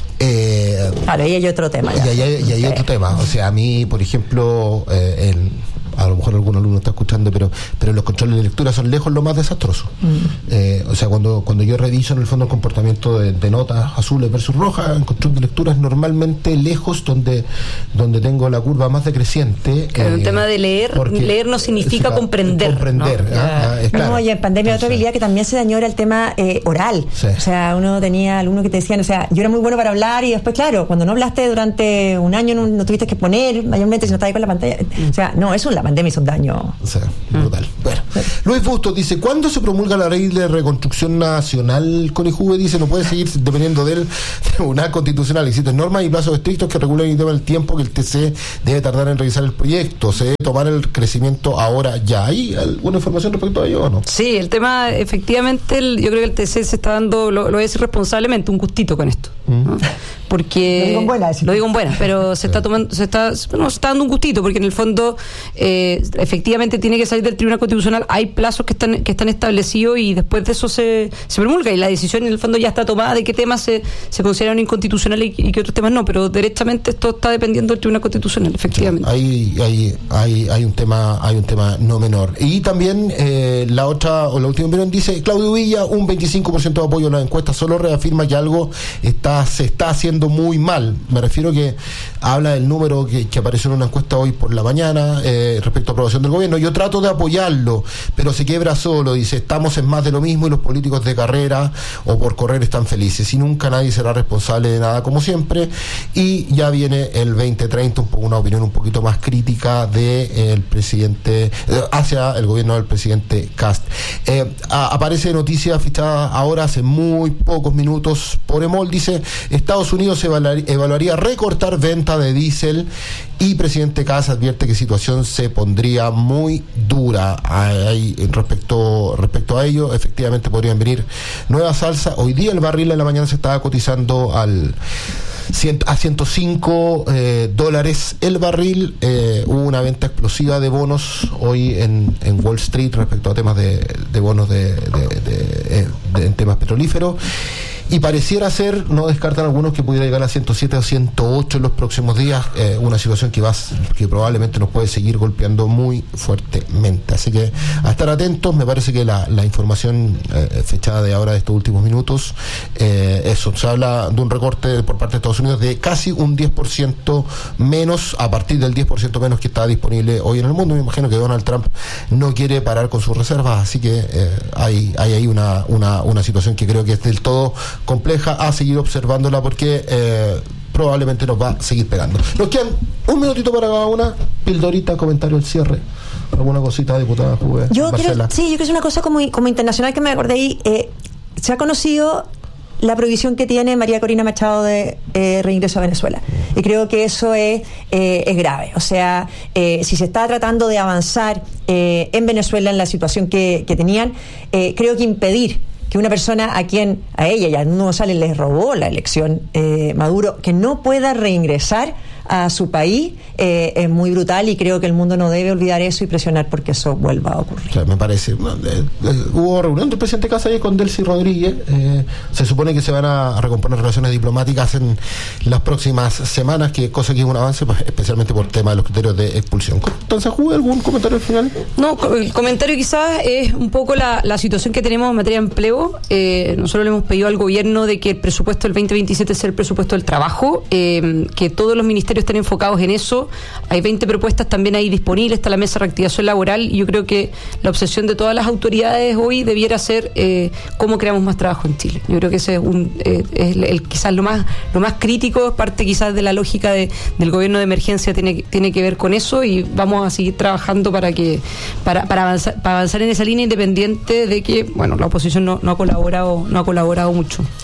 Eh, claro, ahí hay otro tema. Ya. Y ahí hay, hay otro tema. O sea, a mí, por ejemplo, eh, el, a lo mejor algún alumno está escuchando, pero pero los controles de lectura son lejos lo más desastroso. Mm. Eh, o sea, cuando cuando yo reviso en el fondo el comportamiento de, de notas azules versus rojas, en control de lectura es normalmente lejos donde donde tengo la curva más decreciente. Claro, eh, un tema de leer, leer no significa comprender. Comprender. ¿No? Ah, ah, es claro. No, y en pandemia otra habilidad que también se dañó era el tema eh, oral. Sí. O sea, uno tenía alumnos que te decían, o sea, yo era muy bueno para hablar y después, claro, cuando no hablaste durante un año no, no tuviste que poner, mayormente si no estabas ahí con la pantalla. O sea, no, eso la pandemia hizo un daño. O sea, brutal. Mm. Bueno, Luis Bustos dice, ¿cuándo se promulga la ley de reconstrucción nacional? Conijuve dice, no puede seguir dependiendo del Tribunal Constitucional. Existen normas y plazos estrictos que regulan el tema del tiempo que el T C debe tardar en revisar el proyecto. ¿Se debe tomar el crecimiento ahora ya? ¿Hay alguna información respecto a ello o no? Sí, el tema, efectivamente, el, yo creo que el T C se está dando, lo, lo voy a decir responsablemente, un gustito con esto. Mm. ¿No? Porque lo digo en buena, lo digo en buena, pero se está tomando, se está, bueno, se está dando un gustito, porque en el fondo eh, efectivamente tiene que salir del Tribunal Constitucional, hay plazos que están que están establecidos y después de eso se, se promulga y la decisión en el fondo ya está tomada de qué temas se, se consideran inconstitucionales y, y qué otros temas no, pero derechamente esto está dependiendo del Tribunal Constitucional, efectivamente. Hay, hay, hay, hay un tema, hay un tema no menor. Y también eh, la otra, o la última opinión dice, Claudio Villa, un veinticinco por ciento de apoyo en las encuestas, solo reafirma que algo está, se está haciendo muy mal. Me refiero que habla del número que, que apareció en una encuesta hoy por la mañana eh, respecto a aprobación del gobierno. Yo trato de apoyarlo, pero se quiebra solo. Dice, estamos en más de lo mismo y los políticos de carrera o por correr están felices. Y nunca nadie será responsable de nada, como siempre. Y ya viene el veinte treinta, un poco, una opinión un poquito más crítica de eh, el presidente, eh, hacia el gobierno del presidente Kast. Eh, a, aparece noticia fichada ahora hace muy pocos minutos por EMOL. Dice, Estados Unidos se evaluaría recortar venta de diésel y presidente Kast advierte que situación se pondría muy dura. Hay, respecto, respecto a ello, efectivamente podrían venir nuevas alzas. Hoy día el barril en la mañana se estaba cotizando al a ciento cinco eh, dólares el barril. Eh, hubo una venta explosiva de bonos hoy en, en Wall Street respecto a temas de, de bonos de, de, de, de, de, en temas petrolíferos. Y pareciera ser, no descartan algunos, que pudiera llegar a ciento siete o ciento ocho en los próximos días, eh, una situación que va que probablemente nos puede seguir golpeando muy fuertemente. Así que a estar atentos. Me parece que la, la información eh, fechada de ahora, de estos últimos minutos, eh, eso, se habla de un recorte por parte de Estados Unidos de casi un diez por ciento menos, a partir del diez por ciento menos que está disponible hoy en el mundo. Me imagino que Donald Trump no quiere parar con sus reservas, así que eh, hay, hay ahí una, una, una situación que creo que es del todo compleja, a seguir observándola porque eh, probablemente nos va a seguir pegando. Nos quedan un minutito para cada una. Pildorita, comentario al cierre. ¿Alguna cosita, diputada Juve? Yo quiero, sí, yo quiero decir una cosa como, como internacional que me acordé ahí. Eh, se ha conocido la prohibición que tiene María Corina Machado de eh, reingreso a Venezuela. Y creo que eso es, eh, es grave. O sea, eh, si se está tratando de avanzar eh, en Venezuela en la situación que, que tenían, eh, creo que impedir que una persona a quien, a ella y a Nuno González les robó la elección eh, Maduro, que no pueda reingresar a su país, eh, es muy brutal, y creo que el mundo no debe olvidar eso y presionar porque eso vuelva a ocurrir. O sea, me parece. Bueno, eh, eh, hubo reunión del presidente Kast ayer con Delcy Rodríguez. Eh, se supone que se van a, a recomponer relaciones diplomáticas en las próximas semanas, que cosa que es un avance, pues, especialmente por el tema de los criterios de expulsión. Entonces, ¿hubo algún comentario al final? No, el comentario quizás es un poco la, la situación que tenemos en materia de empleo. Eh, nosotros le hemos pedido al gobierno de que el presupuesto del veinte veintisiete sea el presupuesto del trabajo, eh, que todos los ministerios estén enfocados en eso. Hay veinte propuestas también ahí disponibles, está la mesa de reactivación laboral, y yo creo que la obsesión de todas las autoridades hoy debiera ser eh, cómo creamos más trabajo en Chile. Yo creo que ese es, un, eh, es el, el, quizás lo más lo más crítico, parte quizás de la lógica de, del gobierno de emergencia, tiene, tiene que ver con eso, y vamos a seguir trabajando para que para, para, avanzar, para avanzar en esa línea, independiente de que, bueno, la oposición no, no ha colaborado no ha colaborado mucho.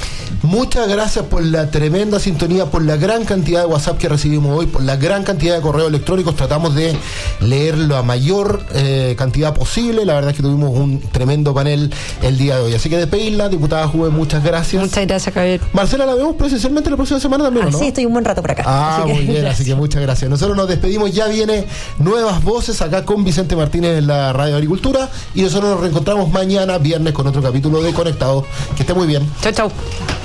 Muchas gracias por la tremenda sintonía, por la gran cantidad de WhatsApp que recibimos hoy, por la gran cantidad de correos electrónicos. Tratamos de leerlo a mayor eh, cantidad posible. La verdad es que tuvimos un tremendo panel el día de hoy. Así que despedirla, diputada Juve, muchas gracias. Muchas gracias, Javier. Marcela, la vemos presencialmente la próxima semana también, ¿no? Sí, estoy un buen rato por acá. Ah, así que, muy bien, gracias. Así que muchas gracias. Nosotros nos despedimos, ya viene Nuevas Voces acá con Vicente Martínez en la Radio Agricultura y nosotros nos reencontramos mañana, viernes, con otro capítulo de Conectados. Que esté muy bien. Chao, chao.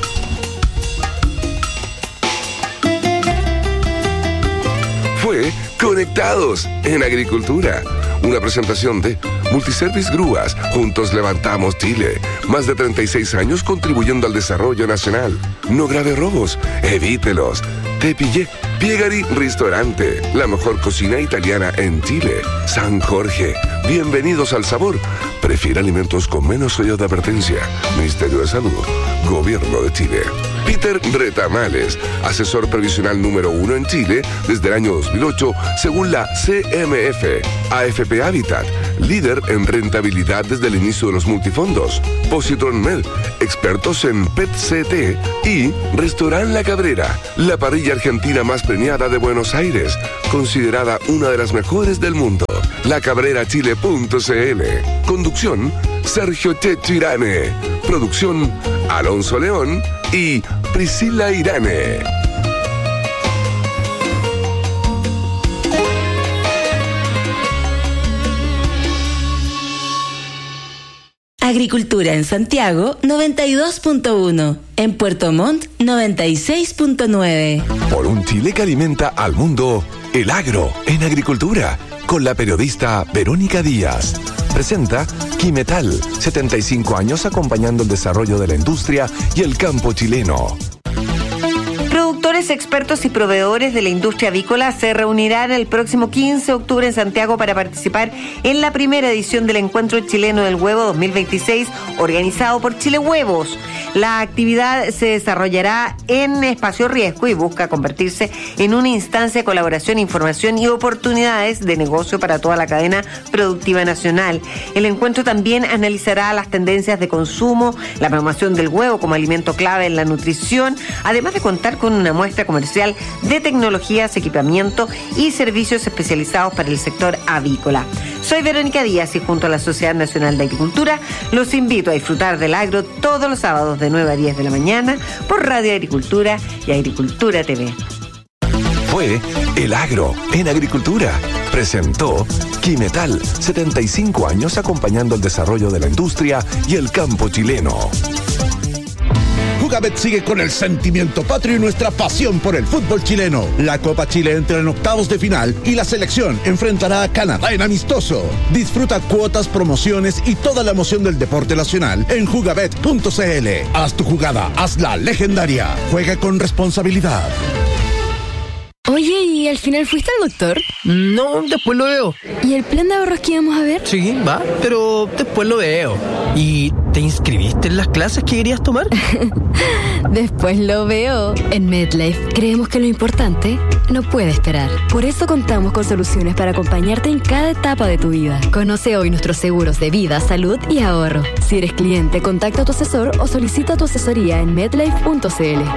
Fue Conectados en Agricultura, una presentación de Multiservice Grúas. Juntos levantamos Chile. Más de treinta y seis años contribuyendo al desarrollo nacional. No grave robos, evítelos. Te pillé. Piegari Ristorante, la mejor cocina italiana en Chile. San Jorge, bienvenidos al sabor. Prefiere alimentos con menos sellos de advertencia. Ministerio de Salud, Gobierno de Chile. Peter Retamales, asesor previsional número uno en Chile desde el año dos mil ocho, según la C M F. A F P Habitat, líder en rentabilidad desde el inicio de los multifondos. Positron Med, expertos en P E T C T. Y Restaurant La Cabrera, la parrilla argentina más premiada de Buenos Aires, considerada una de las mejores del mundo. la cabrera chile punto c l. Conducción, Sergio Checho Irane. Producción, Alonso León y Priscila Irane. Agricultura en Santiago noventa y dos punto uno, en Puerto Montt noventa y seis punto nueve. Por un Chile que alimenta al mundo, El Agro en Agricultura, con la periodista Verónica Díaz. Presenta Quimetal, setenta y cinco años acompañando el desarrollo de la industria y el campo chileno. Productores, expertos y proveedores de la industria avícola se reunirán el próximo quince de octubre en Santiago para participar en la primera edición del Encuentro Chileno del Huevo dos mil veintiséis, organizado por Chile Huevos. La actividad se desarrollará en Espacio Riesgo y busca convertirse en una instancia de colaboración, información y oportunidades de negocio para toda la cadena productiva nacional. El encuentro también analizará las tendencias de consumo, la promoción del huevo como alimento clave en la nutrición, además de contar con una muestra comercial de tecnologías, equipamiento y servicios especializados para el sector avícola. Soy Verónica Díaz y junto a la Sociedad Nacional de Agricultura los invito a disfrutar del agro todos los sábados de nueve a diez de la mañana por Radio Agricultura y Agricultura T V. Fue El Agro en Agricultura. Presentó Quimetal, setenta y cinco años acompañando el desarrollo de la industria y el campo chileno. Jugabet sigue con el sentimiento patrio y nuestra pasión por el fútbol chileno. La Copa Chile entra en octavos de final y la selección enfrentará a Canadá en amistoso. Disfruta cuotas, promociones y toda la emoción del deporte nacional en jugabet punto c l. Haz tu jugada, hazla legendaria. Juega con responsabilidad. Oye, ¿y al final fuiste al doctor? No, después lo veo. ¿Y el plan de ahorros que íbamos a ver? Sí, va, pero después lo veo. ¿Y te inscribiste en las clases que querías tomar? Después lo veo. En MedLife creemos que lo importante no puede esperar. Por eso contamos con soluciones para acompañarte en cada etapa de tu vida. Conoce hoy nuestros seguros de vida, salud y ahorro. Si eres cliente, contacta a tu asesor o solicita tu asesoría en medlife punto c l.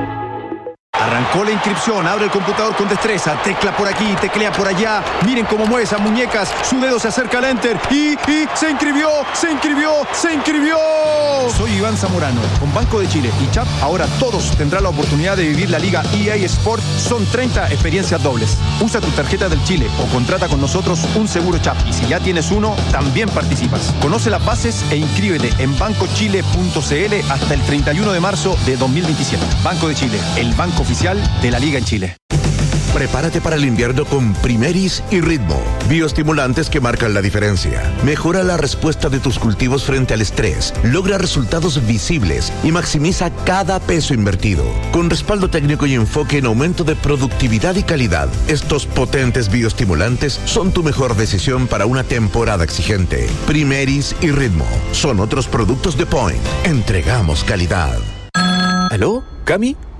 Arrancó la inscripción, abre el computador con destreza, tecla por aquí, teclea por allá, miren cómo mueve esas muñecas, su dedo se acerca al enter y, y se inscribió, se inscribió, se inscribió. Soy Iván Zamorano, con Banco de Chile y Chap, ahora todos tendrán la oportunidad de vivir la Liga E A Sport, son treinta experiencias dobles. Usa tu tarjeta del Chile o contrata con nosotros un seguro Chap y si ya tienes uno, también participas. Conoce las bases e inscríbete en banco chile punto c l hasta el treinta y uno de marzo de dos mil veintisiete. Banco de Chile, el banco oficial de la Liga en Chile. Prepárate para el invierno con Primeris y Ritmo, bioestimulantes que marcan la diferencia. Mejora la respuesta de tus cultivos frente al estrés, logra resultados visibles y maximiza cada peso invertido. Con respaldo técnico y enfoque en aumento de productividad y calidad, estos potentes bioestimulantes son tu mejor decisión para una temporada exigente. Primeris y Ritmo son otros productos de Point. Entregamos calidad. ¿Aló? ¿Cami?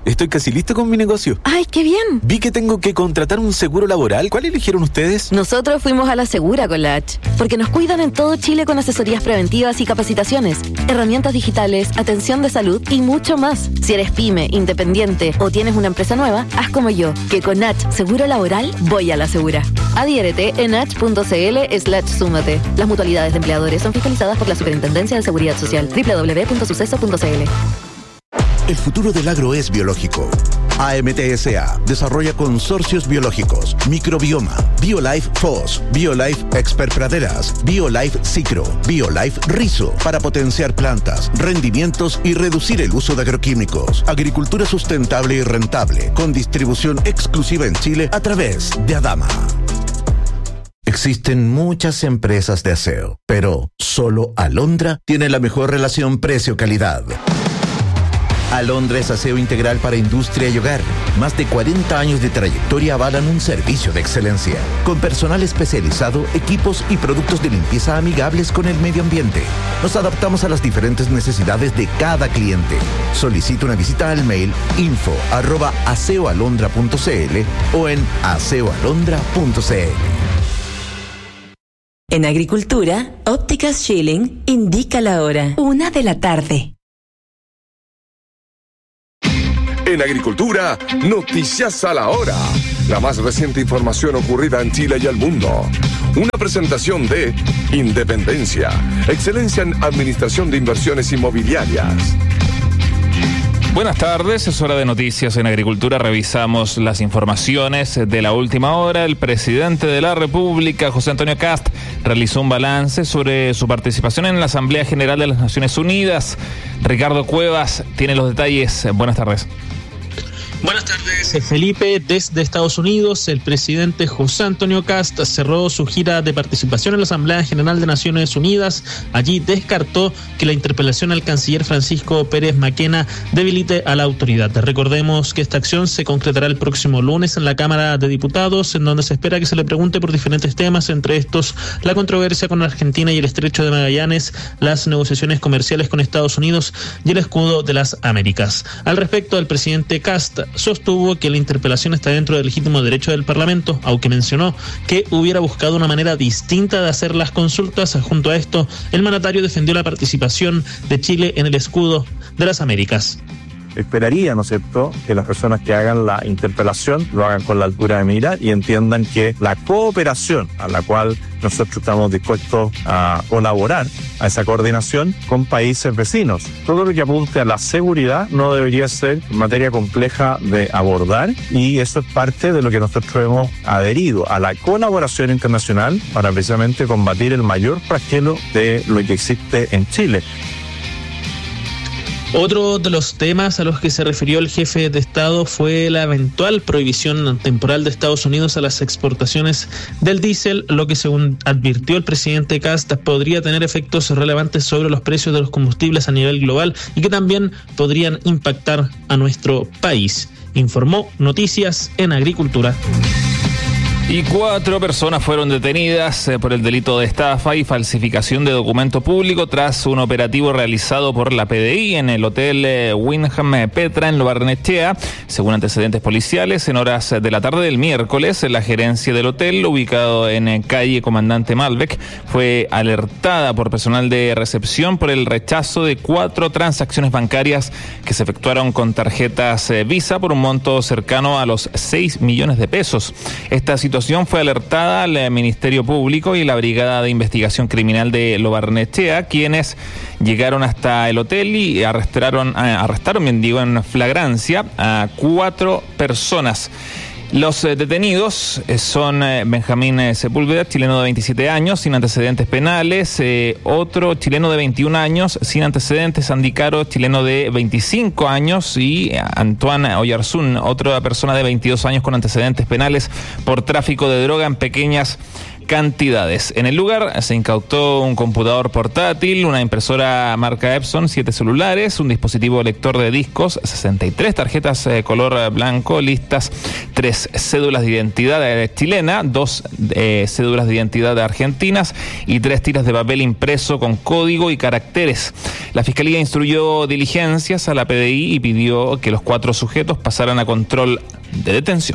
estoy casi listo con mi negocio. ¡Ay, qué bien! Vi que tengo que contratar un seguro laboral. ¿Cuál eligieron ustedes? Nosotros fuimos a la Segura con la H, porque nos cuidan en todo Chile con asesorías preventivas y capacitaciones, herramientas digitales, atención de salud y mucho más. Si eres pyme, independiente o tienes una empresa nueva, haz como yo, que con H Seguro Laboral voy a la Segura. Adhiérete en h.cl slash súmate. Las mutualidades de empleadores son fiscalizadas por la Superintendencia de Seguridad Social. doble u doble u doble u punto suceso punto c l. El futuro del agro es biológico. A M T S A desarrolla consorcios biológicos, microbioma, BioLife F O S, BioLife Expert Praderas, BioLife Cicro, BioLife Rizo, para potenciar plantas, rendimientos y reducir el uso de agroquímicos. Agricultura sustentable y rentable, con distribución exclusiva en Chile a través de Adama. Existen muchas empresas de aseo, pero solo Alondra tiene la mejor relación precio-calidad. Alondra es aseo integral para industria y hogar. Más de cuarenta años de trayectoria avalan un servicio de excelencia, con personal especializado, equipos y productos de limpieza amigables con el medio ambiente. Nos adaptamos a las diferentes necesidades de cada cliente. Solicita una visita al mail info arroba aseoalondra punto c l o en aseoalondra punto c l. En Agricultura, Ópticas Schilling indica la hora. Una de la tarde. En Agricultura, noticias a la hora. La más reciente información ocurrida en Chile y el mundo. Una presentación de Independencia, excelencia en administración de inversiones inmobiliarias. Buenas tardes, es hora de noticias en Agricultura. Revisamos las informaciones de la última hora. El presidente de la República, José Antonio Kast, realizó un balance sobre su participación en la Asamblea General de las Naciones Unidas. Ricardo Cuevas tiene los detalles. Buenas tardes. Buenas tardes, Felipe. Desde Estados Unidos, el presidente José Antonio Kast cerró su gira de participación en la Asamblea General de Naciones Unidas. Allí descartó que la interpelación al canciller Francisco Pérez Maquena debilite a la autoridad. Recordemos que esta acción se concretará el próximo lunes en la Cámara de Diputados, en donde se espera que se le pregunte por diferentes temas, entre estos la controversia con Argentina y el Estrecho de Magallanes, las negociaciones comerciales con Estados Unidos y el escudo de las Américas. Al respecto, el presidente Kast sostuvo que la interpelación está dentro del legítimo derecho del Parlamento, aunque mencionó que hubiera buscado una manera distinta de hacer las consultas. Junto a esto, el mandatario defendió la participación de Chile en el escudo de las Américas. Esperaría, ¿no es cierto?, que las personas que hagan la interpelación lo hagan con la altura de mirar y entiendan que la cooperación a la cual nosotros estamos dispuestos a colaborar, a esa coordinación con países vecinos. Todo lo que apunte a la seguridad no debería ser materia compleja de abordar, y eso es parte de lo que nosotros hemos adherido a la colaboración internacional para precisamente combatir el mayor flagelo de lo que existe en Chile. Otro de los temas a los que se refirió el jefe de Estado fue la eventual prohibición temporal de Estados Unidos a las exportaciones del diésel, lo que, según advirtió el presidente Kast, podría tener efectos relevantes sobre los precios de los combustibles a nivel global y que también podrían impactar a nuestro país. Informó Noticias en Agricultura. Y cuatro personas fueron detenidas eh, por el delito de estafa y falsificación de documento público tras un operativo realizado por la P D I en el hotel eh, Wyndham Petra en Lo Barnechea. Según antecedentes policiales, en horas de la tarde del miércoles, la gerencia del hotel, ubicado en eh, calle Comandante Malbec, fue alertada por personal de recepción por el rechazo de cuatro transacciones bancarias que se efectuaron con tarjetas eh, Visa por un monto cercano a los seis millones de pesos. Esta situación fue alertada al Ministerio Público y la Brigada de Investigación Criminal de Lo Barnechea, quienes llegaron hasta el hotel y arrestaron, arrestaron, bien digo, en flagrancia a cuatro personas. Los eh, detenidos eh, son eh, Benjamín eh, Sepúlveda, chileno de veintisiete años, sin antecedentes penales, eh, otro chileno de veintiún años, sin antecedentes, Andy Caro, chileno de veinticinco años, y eh, Antoine Oyarzún, otra persona de veintidós años con antecedentes penales por tráfico de droga en pequeñas cantidades. En el lugar se incautó un computador portátil, una impresora marca Epson, siete celulares, un dispositivo lector de discos, sesenta y tres tarjetas eh, color blanco listas, tres cédulas de identidad eh, chilena, dos eh, cédulas de identidad argentinas y tres tiras de papel impreso con código y caracteres. La Fiscalía instruyó diligencias a la P D I y pidió que los cuatro sujetos pasaran a control de detención.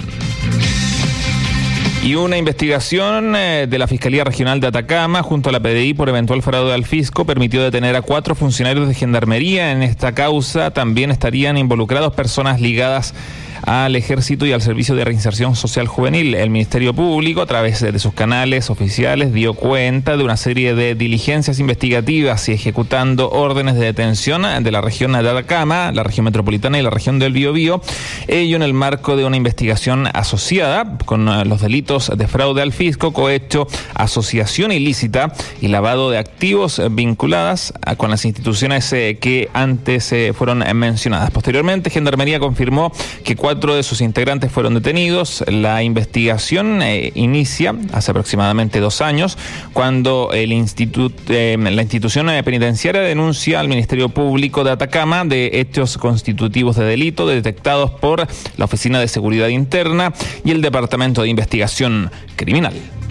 Y una investigación eh, de la Fiscalía Regional de Atacama junto a la P D I por eventual fraude al fisco permitió detener a cuatro funcionarios de Gendarmería. En esta causa también estarían involucrados personas ligadas al Ejército y al Servicio de Reinserción Social Juvenil. El Ministerio Público, a través de sus canales oficiales, dio cuenta de una serie de diligencias investigativas y ejecutando órdenes de detención de la región de Atacama, la región metropolitana y la región del Biobío, ello en el marco de una investigación asociada con los delitos de fraude al fisco, cohecho, asociación ilícita y lavado de activos vinculadas con las instituciones que antes fueron mencionadas. Posteriormente, Gendarmería confirmó que cuatro de sus integrantes fueron detenidos. La investigación eh, inicia hace aproximadamente dos años, cuando el institut, eh, la institución penitenciaria denuncia al Ministerio Público de Atacama de hechos constitutivos de delito detectados por la Oficina de Seguridad Interna y el Departamento de Investigación Criminal.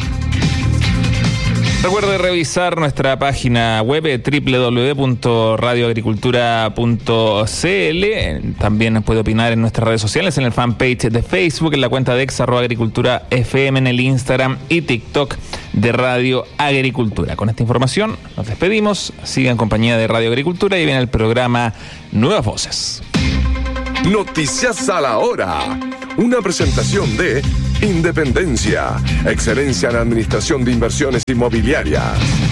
Recuerde revisar nuestra página web doble u doble u doble u punto radio agricultura punto c l. También puede opinar en nuestras redes sociales, en el fanpage de Facebook, en la cuenta de ex arroba agricultura F M, en el Instagram y TikTok de Radio Agricultura. Con esta información nos despedimos. Siga en compañía de Radio Agricultura y viene el programa Nuevas Voces. Noticias a la hora. Una presentación de Independencia, excelencia en administración de inversiones inmobiliarias.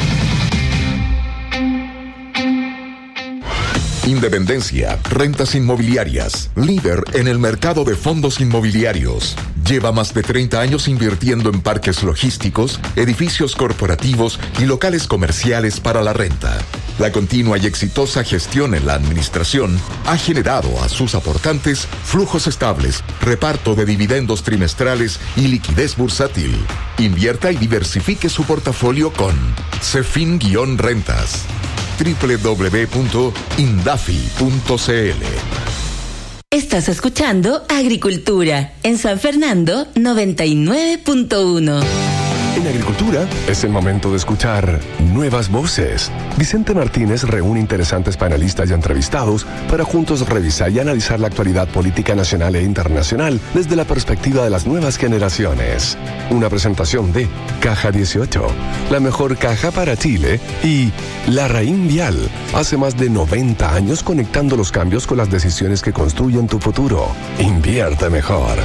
Independencia, rentas inmobiliarias, líder en el mercado de fondos inmobiliarios. Lleva más de treinta años invirtiendo en parques logísticos, edificios corporativos y locales comerciales para la renta. La continua y exitosa gestión en la administración ha generado a sus aportantes flujos estables, reparto de dividendos trimestrales y liquidez bursátil. Invierta y diversifique su portafolio con Cefin-Rentas. doble u doble u doble u punto indafi punto c l. Estás escuchando Agricultura en San Fernando noventa y nueve punto uno. En Agricultura es el momento de escuchar Nuevas Voces. Vicente Martínez reúne interesantes panelistas y entrevistados para juntos revisar y analizar la actualidad política nacional e internacional desde la perspectiva de las nuevas generaciones. Una presentación de Caja dieciocho, la mejor caja para Chile, y La Raín Vial, hace más de noventa años conectando los cambios con las decisiones que construyen tu futuro. Invierte mejor.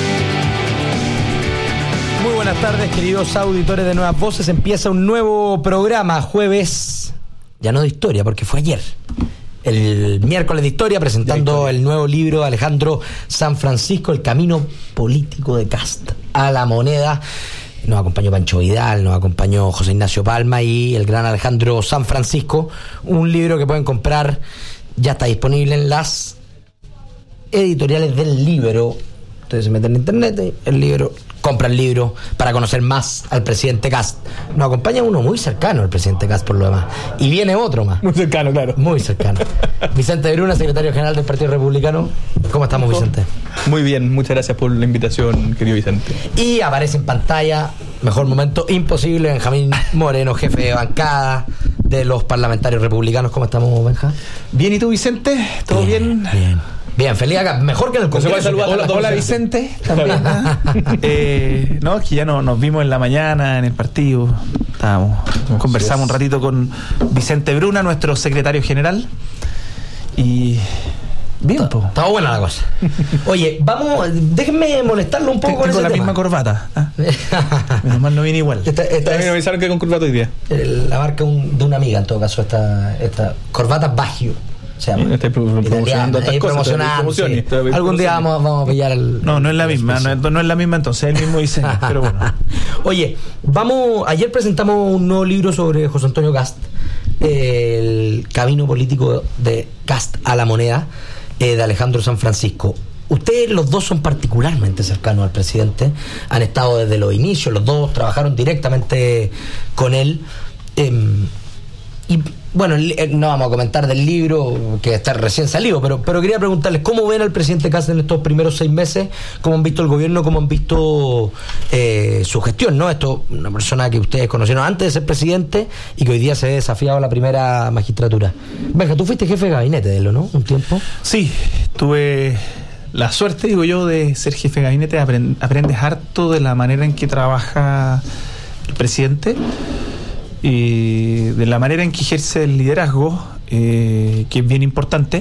Muy buenas tardes, queridos auditores de Nuevas Voces. Empieza un nuevo programa, jueves, ya no de historia, porque fue ayer. El miércoles de historia, presentando de historia. El nuevo libro de Alejandro Sanfrancisco, El camino político de Kast a la moneda. Nos acompañó Pancho Vidal, nos acompañó José Ignacio Palma y el gran Alejandro Sanfrancisco. Un libro que pueden comprar, ya está disponible en las editoriales del libro. Ustedes se meten en internet, el libro, compra el libro para conocer más al presidente Kast. Nos acompaña uno muy cercano al presidente Kast, por lo demás. Y viene otro más. Muy cercano, claro. Muy cercano. Vicente Bruna, secretario general del Partido Republicano. ¿Cómo estamos, Vicente? Muy bien, muchas gracias por la invitación, querido Vicente. Y aparece en pantalla, mejor momento imposible, Benjamín Moreno, jefe de bancada de los parlamentarios republicanos. ¿Cómo estamos, Benja? Bien, ¿y tú, Vicente? ¿Todo bien? Bien. bien. Bien, feliz acá, mejor que en el Congreso. Hola, hola, hola Vicente, también. eh, no, es que ya no, nos vimos en la mañana en el partido. Estábamos, conversamos un ratito con Vicente Bruna, nuestro secretario general. Y bien, po. Estaba buena la cosa. Oye, vamos, déjenme molestarlo un poco Tengo con ese la tema. misma corbata. ¿Ah? Menos mal no viene igual. Esta, esta me avisaron que con corbata hoy día. La marca un, de una amiga, en todo caso, esta, esta corbata Baggio. Se llama. Estoy promocionando estas cosas. Sí. Algún día vamos, vamos a pillar el. No, no es la misma, no es, no es la misma entonces, es el mismo diseño, pero bueno. Oye, vamos, ayer presentamos un nuevo libro sobre José Antonio Kast, el camino político de Kast a la moneda, eh, de Alejandro Sanfrancisco. ustedes los dos son particularmente cercanos al presidente, han estado desde los inicios, los dos trabajaron directamente con él. Eh, y bueno, no vamos a comentar del libro que está recién salido, pero, pero quería preguntarles cómo ven al presidente Kast en estos primeros seis meses, cómo han visto el gobierno, cómo han visto eh, su gestión, ¿no? Esto, una persona que ustedes conocieron antes de ser presidente y que hoy día se ve desafiado a la primera magistratura. Benja, tú fuiste jefe de gabinete de él, ¿no? Un tiempo. Sí, tuve la suerte, digo yo, de ser jefe de gabinete. Aprend- aprendes harto de la manera en que trabaja el presidente y de la manera en que ejerce el liderazgo, eh, que es bien importante,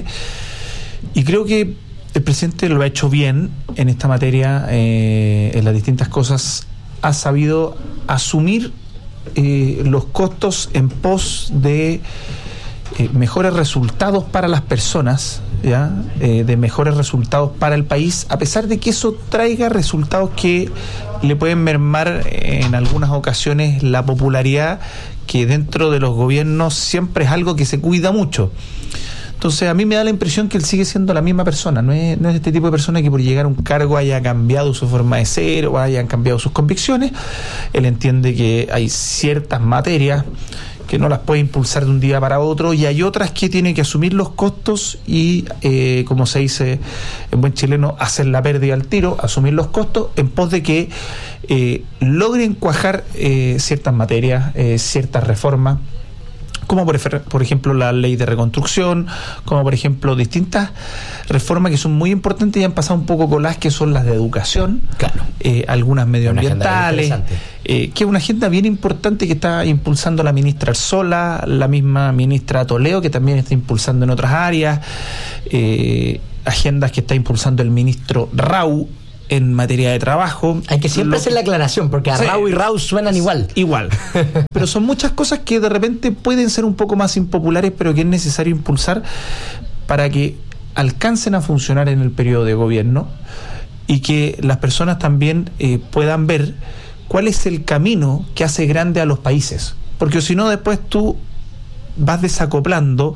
y creo que el presidente lo ha hecho bien en esta materia, eh, en las distintas cosas. Ha sabido asumir eh, los costos en pos de eh, mejores resultados para las personas, ¿ya? Eh, de mejores resultados para el país, a pesar de que eso traiga resultados que le pueden mermar en algunas ocasiones la popularidad, que dentro de los gobiernos siempre es algo que se cuida mucho. Entonces a mí me da la impresión que él sigue siendo la misma persona, no es, no es este tipo de persona que por llegar a un cargo haya cambiado su forma de ser o hayan cambiado sus convicciones. Él entiende que hay ciertas materias que no las puede impulsar de un día para otro, y hay otras que tiene que asumir los costos y, eh, como se dice en buen chileno, hacer la pérdida al tiro, asumir los costos en pos de que eh, logren cuajar eh, ciertas materias, eh, ciertas reformas, como por, por ejemplo la ley de reconstrucción, como por ejemplo distintas reformas que son muy importantes y han pasado un poco con las que son las de educación, claro, eh, algunas medioambientales, eh, que es una agenda bien importante que está impulsando la ministra Arzola, la misma ministra Toledo, que también está impulsando en otras áreas, eh, agendas que está impulsando el ministro Rau en materia de trabajo. Hay que siempre hacer la aclaración, porque a sí, Rau y Rau suenan igual. Igual. Pero son muchas cosas que de repente pueden ser un poco más impopulares, pero que es necesario impulsar para que alcancen a funcionar en el periodo de gobierno y que las personas también eh, puedan ver cuál es el camino que hace grande a los países. Porque si no, después tú vas desacoplando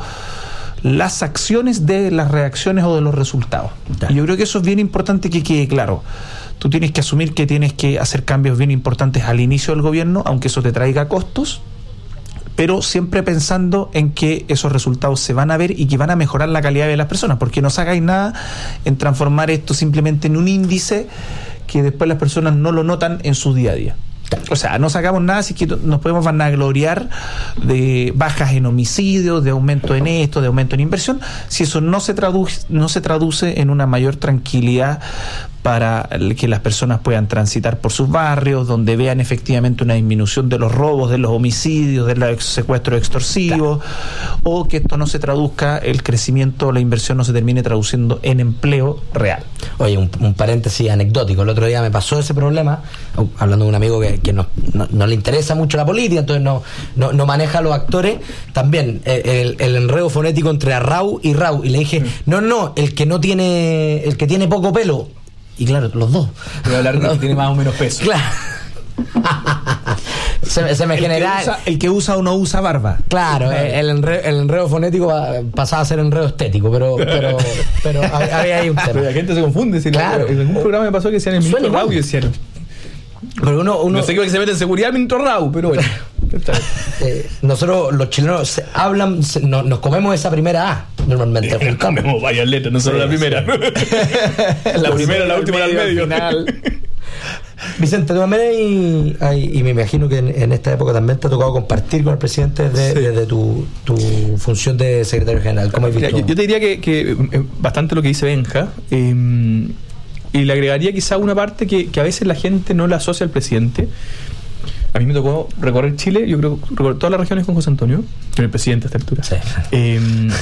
las acciones de las reacciones o de los resultados. Y yo creo que eso es bien importante que quede claro. Tú tienes que asumir que tienes que hacer cambios bien importantes al inicio del gobierno, aunque eso te traiga costos, pero siempre pensando en que esos resultados se van a ver y que van a mejorar la calidad de las personas, porque no sacáis nada en transformar esto simplemente en un índice que después las personas no lo notan en su día a día. O sea, no sacamos nada, así que nos podemos vanagloriar de bajas en homicidios, de aumento en esto, de aumento en inversión, si eso no se traduce, no se traduce en una mayor tranquilidad para que las personas puedan transitar por sus barrios, donde vean efectivamente una disminución de los robos, de los homicidios, de los secuestros extorsivos, claro, o que esto no se traduzca, el crecimiento, la inversión no se termine traduciendo en empleo real. Oye, un, un paréntesis anecdótico, el otro día me pasó ese problema, hablando de un amigo que, que no, no, no le interesa mucho la política, entonces no, no, no maneja a los actores, también el, el enredo fonético entre Rau y Rau, y le dije, mm. no, no, el que no tiene, el que tiene poco pelo. Y claro, los dos. Voy a hablar de no. que tiene más o menos peso. Claro. se, se me el genera. Que usa, el que usa o no usa barba. Claro, claro. El, enredo, el enredo fonético pasaba a ser enredo estético, pero pero, pero había ahí un tema. Pero la gente se confunde. Si claro. En algún programa me pasó que decían el ministro Rau y decían. Pero uno, uno, no sé qué que se mete en seguridad el ministro Rau, pero bueno. eh, nosotros los chilenos se hablan, se, no, nos comemos esa primera A normalmente. Nos comemos varias letras, no solo sí, la primera. Sí. la primera, la última, el medio. Final. Vicente, tú también y, hay, y me imagino que en, en esta época también te ha tocado compartir con el presidente desde, sí. desde tu, tu función de secretario general. ¿Cómo has visto? Yo, yo te diría que, que eh, bastante lo que dice Benja. Eh, y le agregaría quizá una parte que, que a veces la gente no la asocia al presidente. A mí me tocó recorrer Chile, yo creo recorrer todas las regiones con José Antonio, con el presidente a esta altura. Sí. Eh,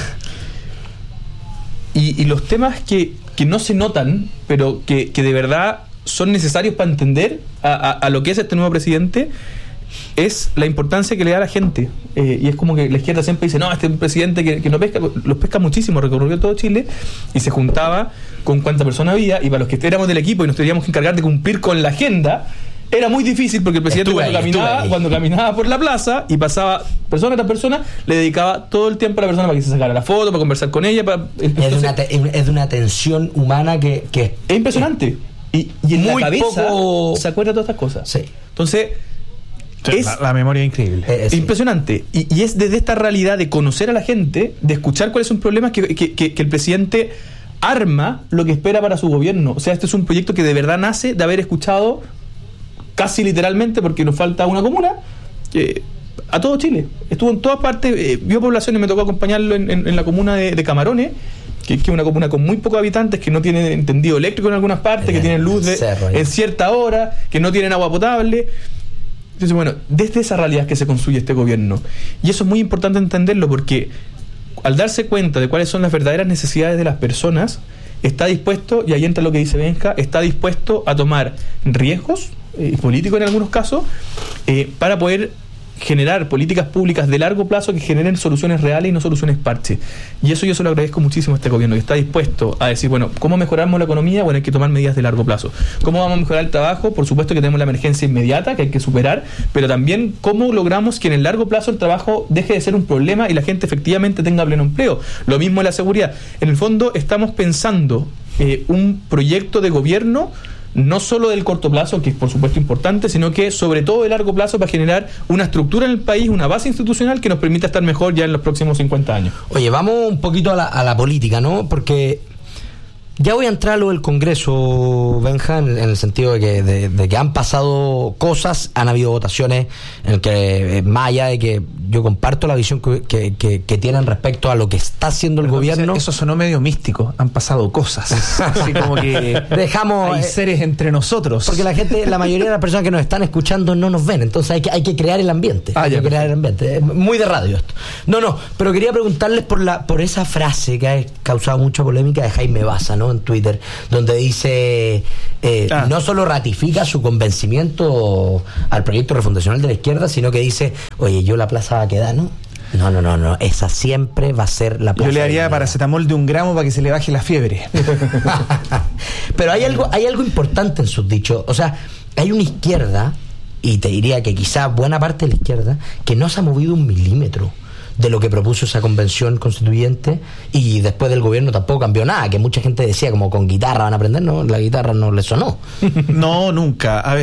y, y los temas que, que no se notan, pero que, que de verdad son necesarios para entender a, a, a lo que es este nuevo presidente, es la importancia que le da a la gente. Eh, y es como que la izquierda siempre dice, no, este es un presidente que, que no pesca, los pesca muchísimo, recorrió todo Chile y se juntaba con cuánta persona había, y para los que éramos del equipo y nos teníamos que encargar de cumplir con la agenda, era muy difícil porque el presidente cuando, ahí, caminaba, cuando caminaba por la plaza y pasaba persona tras persona, le dedicaba todo el tiempo a la persona para que se sacara la foto, para conversar con ella. Para, entonces, es, de una te, es de una tensión humana que, que es impresionante. Es, y, y en la cabeza poco... se acuerda de todas estas cosas. Sí. Entonces, sí, es, la, la memoria es increíble. Eh, es sí. impresionante. Y, y es desde esta realidad de conocer a la gente, de escuchar cuáles son los problemas que, que, que, que el presidente arma lo que espera para su gobierno. O sea, este es un proyecto que de verdad nace de haber escuchado casi literalmente, porque nos falta una comuna, eh, a todo Chile. Estuvo en todas partes, eh, vio poblaciones, me tocó acompañarlo en, en, en la comuna de, de Camarones, que, que es una comuna con muy pocos habitantes, que no tienen entendido eléctrico en algunas partes, eh, que tienen luz de, en cierta hora, que no tienen agua potable. Entonces, bueno, desde esa realidad que se construye este gobierno. Y eso es muy importante entenderlo, porque al darse cuenta de cuáles son las verdaderas necesidades de las personas, está dispuesto, y ahí entra lo que dice Benja, está dispuesto a tomar riesgos eh, políticos en algunos casos, eh, para poder generar políticas públicas de largo plazo que generen soluciones reales y no soluciones parche. Y eso yo se lo agradezco muchísimo a este gobierno, que está dispuesto a decir, bueno, ¿cómo mejoramos la economía? Bueno, hay que tomar medidas de largo plazo. ¿Cómo vamos a mejorar el trabajo? Por supuesto que tenemos la emergencia inmediata que hay que superar, pero también cómo logramos que en el largo plazo el trabajo deje de ser un problema y la gente efectivamente tenga pleno empleo. Lo mismo en la seguridad. En el fondo estamos pensando eh, un proyecto de gobierno no solo del corto plazo, que es por supuesto importante, sino que sobre todo de largo plazo, para generar una estructura en el país, una base institucional que nos permita estar mejor ya en los próximos cincuenta años. Oye, vamos un poquito a la, a la política, ¿no? Porque ya voy a entrar a lo del Congreso, Benja, en, en el sentido de que, de, de que han pasado cosas, han habido votaciones en el que, más allá de que yo comparto la visión que, que, que, que tienen respecto a lo que está haciendo el Pero gobierno. Eso sonó medio místico, han pasado cosas. Así como que dejamos hay seres entre nosotros. Porque la gente, la mayoría de las personas que nos están escuchando no nos ven, entonces hay que, hay que crear el ambiente. Ah, hay ya, que crear el ambiente. Es muy de radio esto. No, no, pero quería preguntarles por la, por esa frase que ha causado mucha polémica de Jaime Baza, ¿no? En Twitter, donde dice eh, ah. no solo ratifica su convencimiento al proyecto refundacional de la izquierda, sino que dice, oye, yo la plaza va a quedar, ¿no? No, no, no, no, esa siempre va a ser la plaza. Yo le haría paracetamol de un gramo para que se le baje la fiebre. Pero hay algo, hay algo importante en sus dichos. O sea, hay una izquierda, y te diría que quizás buena parte de la izquierda, que no se ha movido un milímetro de lo que propuso esa convención constituyente, y después del gobierno tampoco cambió nada, que mucha gente decía como con guitarra van a aprender, no, la guitarra no le sonó. No, nunca. A ver,